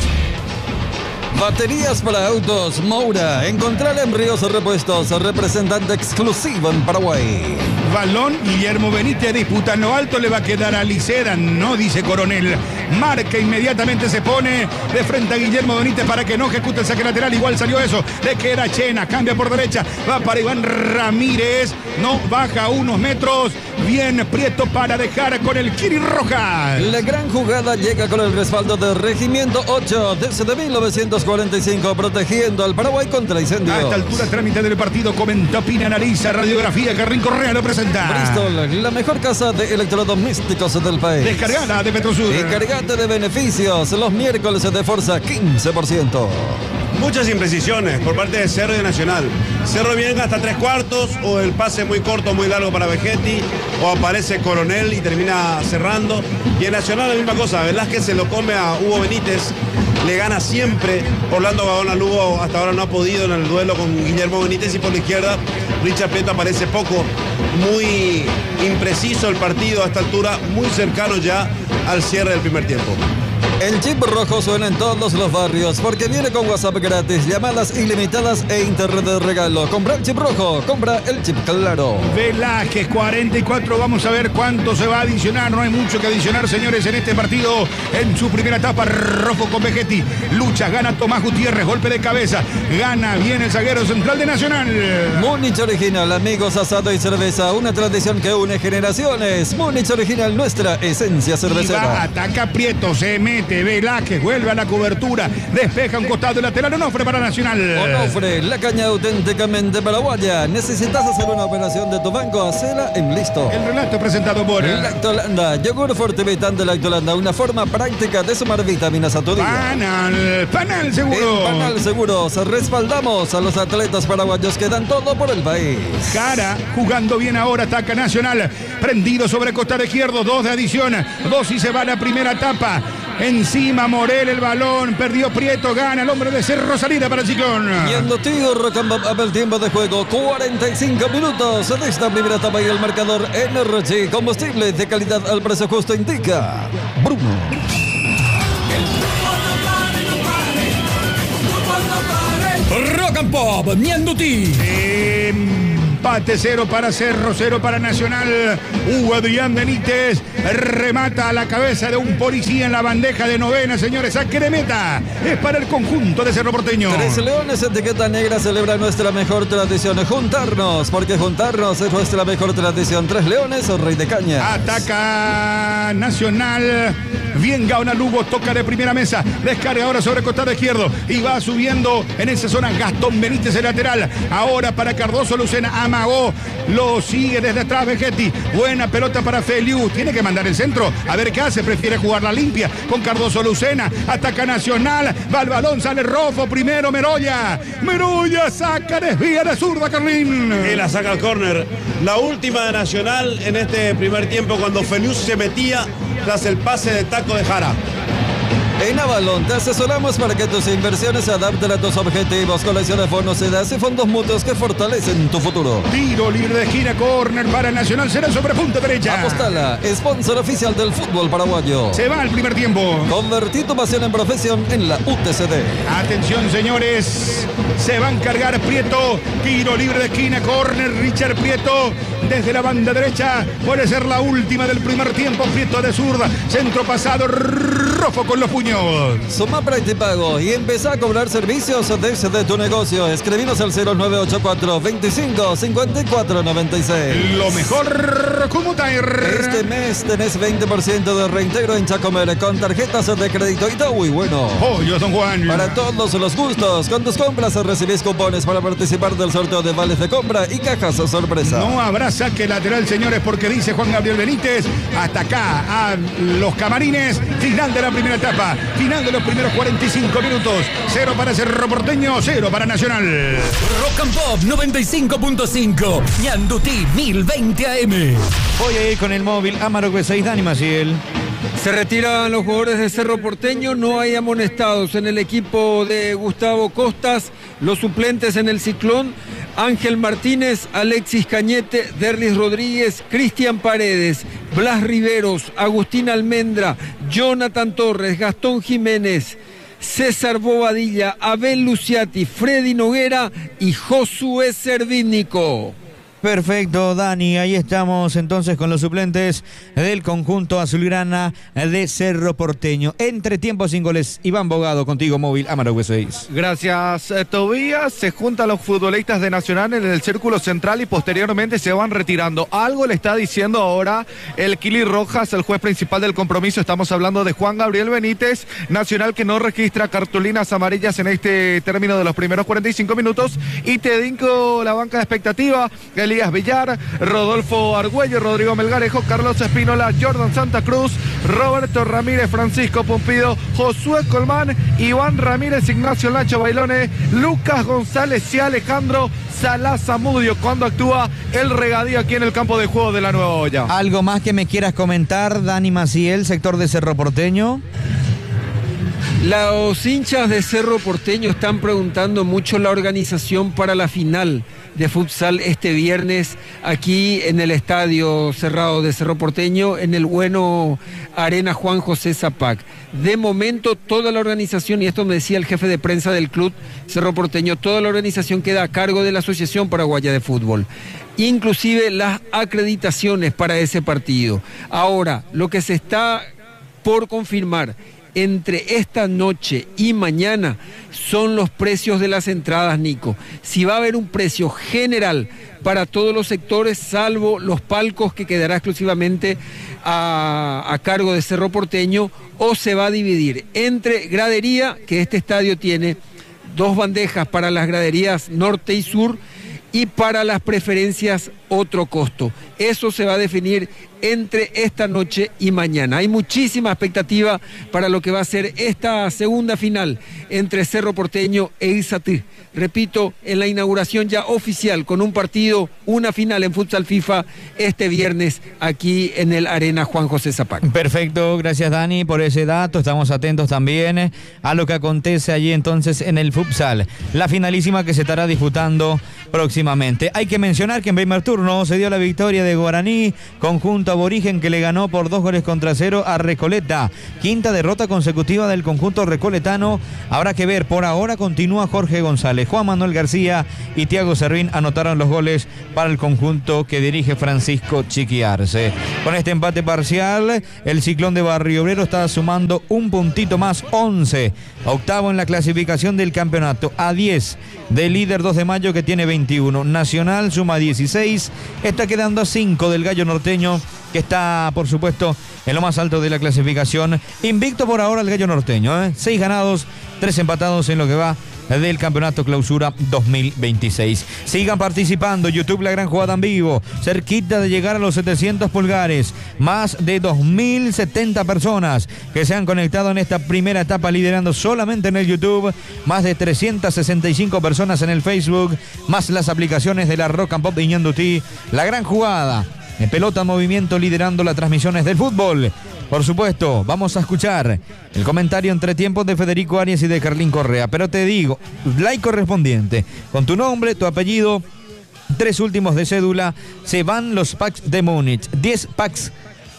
B: Baterías para autos Moura. Encontrala en Ríos Repuestos, representante exclusivo en Paraguay.
C: Balón, Guillermo Benítez disputa en lo alto, le va a quedar a Licera, no dice Coronel. Marca, inmediatamente se pone de frente a Guillermo Benítez para que no ejecute el saque lateral, igual salió eso, le queda Chena, cambia por derecha, va para Iván Ramírez, no baja unos metros, bien Prieto para dejar con el Kiri Rojas.
B: La gran jugada llega con el respaldo del Regimiento ocho desde mil novecientos cuarenta y cinco, protegiendo al Paraguay contra incendios.
C: A esta altura, trámite del partido, comenta, opina, analiza, radiografía, Carrín Correa lo presenta.
B: Bristol, la mejor casa de electrodomésticos del país.
C: Descargada de Petrosur.
B: Y cargate de beneficios los miércoles de Forza quince por ciento.
H: Muchas imprecisiones por parte de Cerro y de Nacional. Cerro viene hasta tres cuartos, o el pase muy corto, muy largo para Vegetti, o aparece Coronel y termina cerrando. Y en Nacional la misma cosa, Velázquez se lo come a Hugo Benítez, le gana siempre. Orlando Gaona Lugo hasta ahora no ha podido en el duelo con Guillermo Benítez, y por la izquierda Richard Prieto aparece poco. Muy impreciso el partido a esta altura, muy cercano ya al cierre del primer tiempo.
B: El chip rojo suena en todos los barrios porque viene con WhatsApp gratis, llamadas ilimitadas e internet de regalo. Compra el chip rojo, compra el chip claro.
C: Velázquez, cuarenta y cuatro, vamos a ver cuánto se va a adicionar. No hay mucho que adicionar, señores, en este partido. En su primera etapa, rojo con Vegetti. Lucha, gana Tomás Gutiérrez, golpe de cabeza. Gana bien el zaguero central de Nacional.
B: Múnich Original, amigos, asado y cerveza, una tradición que une generaciones. Múnich Original, nuestra esencia cervecera.
C: Y va, ataca Prieto, se mete Velázquez, vuelve a la cobertura, despeja un costado de lateral, Onofre para Nacional.
B: Onofre, la caña auténticamente paraguaya. ¿Necesitas hacer una operación de tu banco? Hacela en Listo.
C: El relato presentado por
B: Lactolanda, yogur fortivitan de Lactolanda, una forma práctica de sumar vitaminas a tu día.
C: Panal, Panal Seguro.
B: En Panal Seguros respaldamos a los atletas paraguayos que dan todo por el país.
C: Cara, jugando bien ahora, ataca Nacional, prendido sobre costado izquierdo, dos de adición, dos y se va a la primera etapa. Encima Morel el balón, perdió Prieto, gana el hombre de Cerro, salida para el Ciclón.
B: Yendo Tío, el tiempo de juego, cuarenta y cinco minutos de esta primera etapa y el marcador Energy, combustible de calidad al precio justo indica Bruno.
G: Rock and Pop, Ñandutí.
C: Empate cero para Cerro, cero para Nacional. Hugo Adrián Benítez remata a la cabeza de un policía en la bandeja de novena, señores. Saque de meta. Es para el conjunto de Cerro Porteño.
B: Tres Leones, etiqueta negra, celebra nuestra mejor tradición. Juntarnos, porque juntarnos es nuestra mejor tradición. Tres Leones, o Rey de Caña.
C: Ataca Nacional. Bien Gaona Lugo, toca de primera mesa. Descarga ahora sobre el costado izquierdo. Y va subiendo en esa zona Gastón Benítez, el lateral. Ahora para Cardoso Lucena. Amagó. Lo sigue desde atrás Vegetti. Buena pelota para Feliu. Tiene que mandar el centro. A ver qué hace. Prefiere jugarla limpia con Cardoso Lucena. Ataca Nacional. Va el balón. Sale Rofo. Primero Meroya. Meroya saca. Desvía de zurda Carlín.
H: Y la saca al córner. La última de Nacional en este primer tiempo cuando Feliu se metía tras el pase de taco de Jara.
B: En Avalon te asesoramos para que tus inversiones se adapten a tus objetivos. Colección de fondos, sedas y fondos mutuos que fortalecen tu futuro.
C: Tiro libre de esquina, córner para Nacional, será sobre punta derecha.
B: Apostala, sponsor oficial del fútbol paraguayo.
C: Se va al primer tiempo.
B: Convertí tu pasión en profesión en la U T C D.
C: Atención, señores, se va a encargar Prieto. Tiro libre de esquina, córner, Richard Prieto desde la banda derecha. Puede ser la última del primer tiempo. Prieto de zurda, centro pasado, Rofo con los puños.
B: Suma Pago y empezá a cobrar servicios desde tu negocio. Escribinos al cero nueve ocho cuatro, veinticinco, cincuenta y cuatro noventa y seis.
C: Lo mejor, como Tair.
B: Este mes tenés veinte por ciento de reintegro en Chacomer con tarjetas de crédito y todo muy bueno.
C: Pollo Don Juan.
B: Para todos los gustos, con tus compras recibís cupones para participar del sorteo de vales de compra y cajas sorpresa.
C: No habrá saque lateral, señores, porque dice Juan Gabriel Benítez. Hasta acá a los camarines. Final de la primera etapa. Final de los primeros cuarenta y cinco minutos. Cero para Cerro Porteño, cero para Nacional.
G: Rock and Pop noventa y cinco punto cinco. Ñandutí mil veinte A M.
A: Voy a ir con el móvil Amarok seis, Dani Maciel.
I: Se retiran los jugadores de Cerro Porteño, no hay amonestados en el equipo de Gustavo Costas, los suplentes en el Ciclón, Ángel Martínez, Alexis Cañete, Derlis Rodríguez, Cristian Paredes, Blas Riveros, Agustín Almendra, Jonathan Torres, Gastón Jiménez, César Bobadilla, Abel Luciati, Freddy Noguera y Josué Servínico.
A: Perfecto, Dani, ahí estamos entonces con los suplentes del conjunto azulgrana de Cerro Porteño. Entre tiempos sin goles, Iván Bogado, contigo móvil Amarok seis.
D: Gracias, eh, Tobías. Se juntan los futbolistas de Nacional en el círculo central y posteriormente se van retirando. Algo le está diciendo ahora el Kili Rojas, el juez principal del compromiso. Estamos hablando de Juan Gabriel Benítez, Nacional que no registra cartulinas amarillas en este término de los primeros cuarenta y cinco minutos. Y te dinco la banca de expectativa. Elías Villar, Rodolfo Argüello, Rodrigo Melgarejo, Carlos Espínola, Jordan Santa Cruz, Roberto Ramírez, Francisco Pumpido, Josué Colmán, Iván Ramírez, Ignacio Nacho Bailone, Lucas González y Alejandro Salá Zamudio cuando actúa el regadío aquí en el campo de juego de la Nueva Olla.
A: ¿Algo más que me quieras comentar, Dani Maciel, sector de Cerro Porteño?
I: Los hinchas de Cerro Porteño están preguntando mucho la organización para la final de futsal este viernes aquí en el estadio cerrado de Cerro Porteño, en el bueno Arena Juan José Zapac. De momento toda la organización, y esto me decía el jefe de prensa del club Cerro Porteño, toda la organización queda a cargo de la Asociación Paraguaya de Fútbol, inclusive las acreditaciones para ese partido. Ahora, lo que se está por confirmar entre esta noche y mañana son los precios de las entradas, Nico. Si va a haber un precio general para todos los sectores, salvo los palcos que quedará exclusivamente a, a cargo de Cerro Porteño, o se va a dividir entre gradería, que este estadio tiene dos bandejas para las graderías norte y sur, y para las preferencias otro costo. Eso se va a definir entre esta noche y mañana. Hay muchísima expectativa para lo que va a ser esta segunda final entre Cerro Porteño e Izatí. Repito, en la inauguración ya oficial, con un partido, una final en Futsal FIFA este viernes aquí en el Arena Juan José Zapac.
A: Perfecto, gracias Dani por ese dato. Estamos atentos también a lo que acontece allí entonces en el futsal. La finalísima que se estará disputando próximamente. Hay que mencionar que en primer turno se dio la victoria de Guaraní, conjunto aborigen que le ganó por dos goles contra cero a Recoleta. Quinta derrota consecutiva del conjunto recoletano. Habrá que ver, por ahora continúa Jorge González. Juan Manuel García y Tiago Servín anotaron los goles para el conjunto que dirige Francisco Chiquiarce. Con este empate parcial, el Ciclón de Barrio Obrero está sumando un puntito más, once. Octavo en la clasificación del campeonato, a diez del líder dos de mayo que tiene veintiuno. Nacional suma dieciséis, está quedando a cinco del Gallo Norteño, que está, por supuesto, en lo más alto de la clasificación. Invicto por ahora el Gallo Norteño, ¿eh? seis ganados, tres empatados en lo que va del campeonato clausura dos mil veintiséis. Sigan participando, YouTube La Gran Jugada en vivo, cerquita de llegar a los setecientos pulgares, más de dos mil setenta personas que se han conectado en esta primera etapa, liderando solamente en el YouTube, más de trescientas sesenta y cinco personas en el Facebook, más las aplicaciones de la Rock and Pop de Ñandutí. La Gran Jugada en pelota en movimiento, liderando las transmisiones del fútbol. Por supuesto, vamos a escuchar el comentario entre tiempos de Federico Arias y de Carlín Correa. Pero te digo, like correspondiente, con tu nombre, tu apellido, tres últimos de cédula, se van los packs de Múnich. diez packs,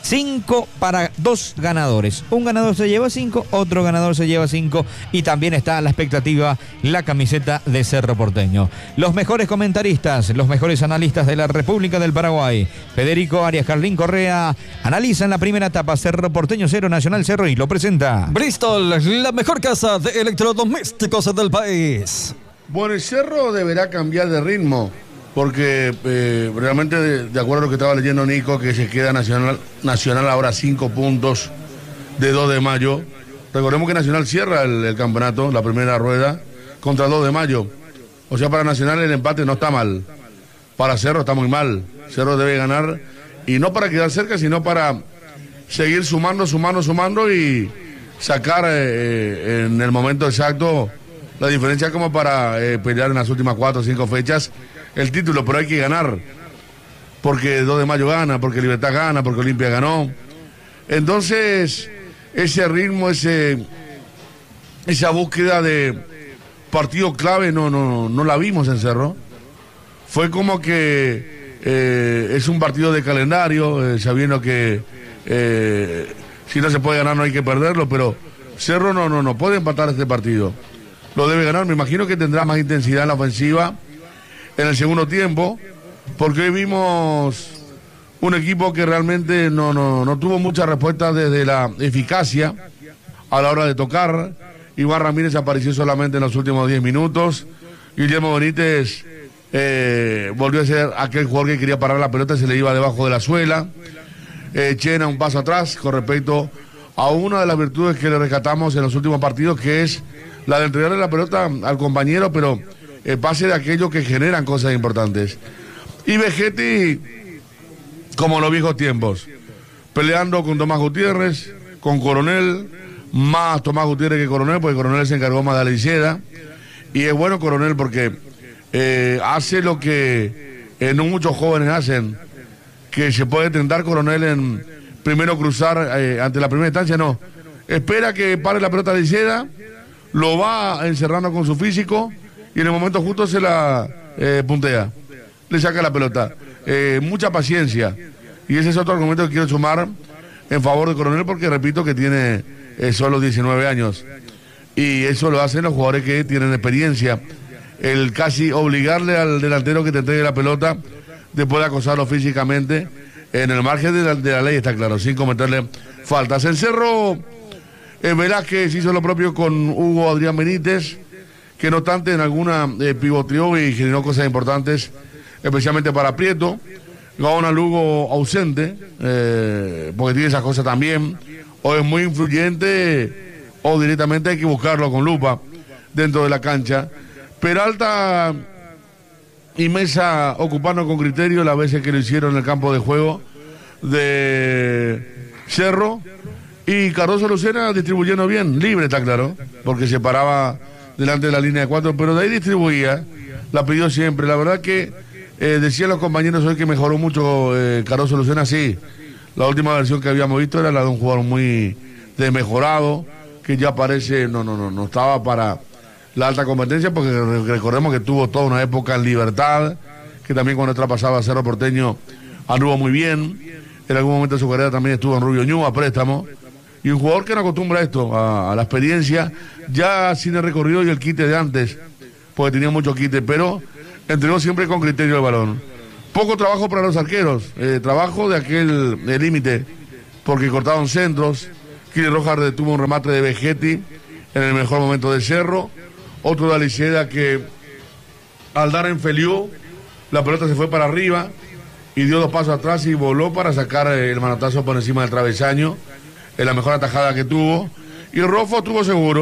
A: cinco para dos ganadores. Un ganador se lleva cinco, otro ganador se lleva cinco. Y también está a la expectativa la camiseta de Cerro Porteño. Los mejores comentaristas, los mejores analistas de la República del Paraguay, Federico Arias, Carlín Correa, analizan la primera etapa. Cerro Porteño cero, Nacional cero, y lo presenta
B: Bristol, la mejor casa de electrodomésticos del país.
F: Bueno, el Cerro deberá cambiar de ritmo, porque eh, realmente de, de acuerdo a lo que estaba leyendo Nico, que se queda Nacional, Nacional ahora cinco puntos de dos de mayo. Recordemos que Nacional cierra el, el campeonato, la primera rueda, contra dos de mayo. O sea, para Nacional el empate no está mal. Para Cerro está muy mal. Cerro debe ganar, y no para quedar cerca, sino para seguir sumando, sumando, sumando y sacar eh, en el momento exacto la diferencia como para eh, pelear en las últimas cuatro o cinco fechas el título. Pero hay que ganar, porque dos de mayo gana, porque Libertad gana, porque Olimpia ganó. Entonces, ese ritmo, ese esa búsqueda de partido clave no, no, no la vimos en Cerro. Fue como que eh, es un partido de calendario, eh, sabiendo que eh, si no se puede ganar no hay que perderlo, pero Cerro no, no, no puede empatar este partido. Lo debe ganar. Me imagino que tendrá más intensidad en la ofensiva en el segundo tiempo, porque hoy vimos un equipo que realmente no, no, no tuvo mucha respuesta desde la eficacia a la hora de tocar. Iván Ramírez apareció solamente en los últimos diez minutos. Guillermo Benítez eh, volvió a ser aquel jugador que quería parar la pelota y se le iba debajo de la suela. Eh, Chena un paso atrás con respecto a una de las virtudes que le rescatamos en los últimos partidos, que es la de entregarle la pelota al compañero, pero el pase de aquellos que generan cosas importantes. Y Vegetti, como en los viejos tiempos, peleando con Tomás Gutiérrez, con Coronel, más Tomás Gutiérrez que Coronel, porque Coronel se encargó más de la Liceda. Y es bueno Coronel porque eh, hace lo que eh, no muchos jóvenes hacen, que se puede tentar Coronel en primero cruzar eh, ante la primera instancia, no. Espera que pare la pelota de Liceda, lo va encerrando con su físico y en el momento justo se la eh, puntea, le saca la pelota. Eh, mucha paciencia, y ese es otro argumento que quiero sumar en favor de Coronel, porque repito que tiene eh, solo diecinueve años, y eso lo hacen los jugadores que tienen experiencia, el casi obligarle al delantero que te entregue la pelota después de acosarlo físicamente en el margen de la, de la ley, está claro, sin cometerle faltas. El Cerro Eh, Velázquez hizo lo propio con Hugo Adrián Benítez, que no obstante en alguna eh, pivoteó y generó cosas importantes, especialmente para Prieto. Gaona Lugo ausente, eh, porque tiene esas cosas también. O es muy influyente, o directamente hay que buscarlo con lupa dentro de la cancha. Peralta y Mesa ocupando con criterio las veces que lo hicieron en el campo de juego de Cerro. Y Cardoso Lucena distribuyendo bien, libre está claro, porque se paraba delante de la línea de cuatro, pero de ahí distribuía, la pidió siempre. La verdad que eh, decían los compañeros hoy que mejoró mucho eh, Cardoso Lucena, sí. La última versión que habíamos visto era la de un jugador muy desmejorado, que ya parece, no, no, no, no estaba para la alta competencia, porque recordemos que tuvo toda una época en Libertad, que también cuando traspasaba a Cerro Porteño anduvo muy bien. En algún momento de su carrera también estuvo en Rubio Ñu a préstamo. Y un jugador que no acostumbra a esto, a, a la experiencia, ya sin el recorrido y el quite de antes, porque tenía mucho quite, pero entregó siempre con criterio el balón. Poco trabajo para los arqueros, eh, trabajo de aquel límite, porque cortaron centros. Kili Rojas detuvo un remate de Vegetti en el mejor momento de Cerro. Otro de Aliceda que al dar en Feliú, la pelota se fue para arriba y dio dos pasos atrás y voló para sacar el manotazo por encima del travesaño. Es la mejor atajada que tuvo. Y Rofo tuvo seguro.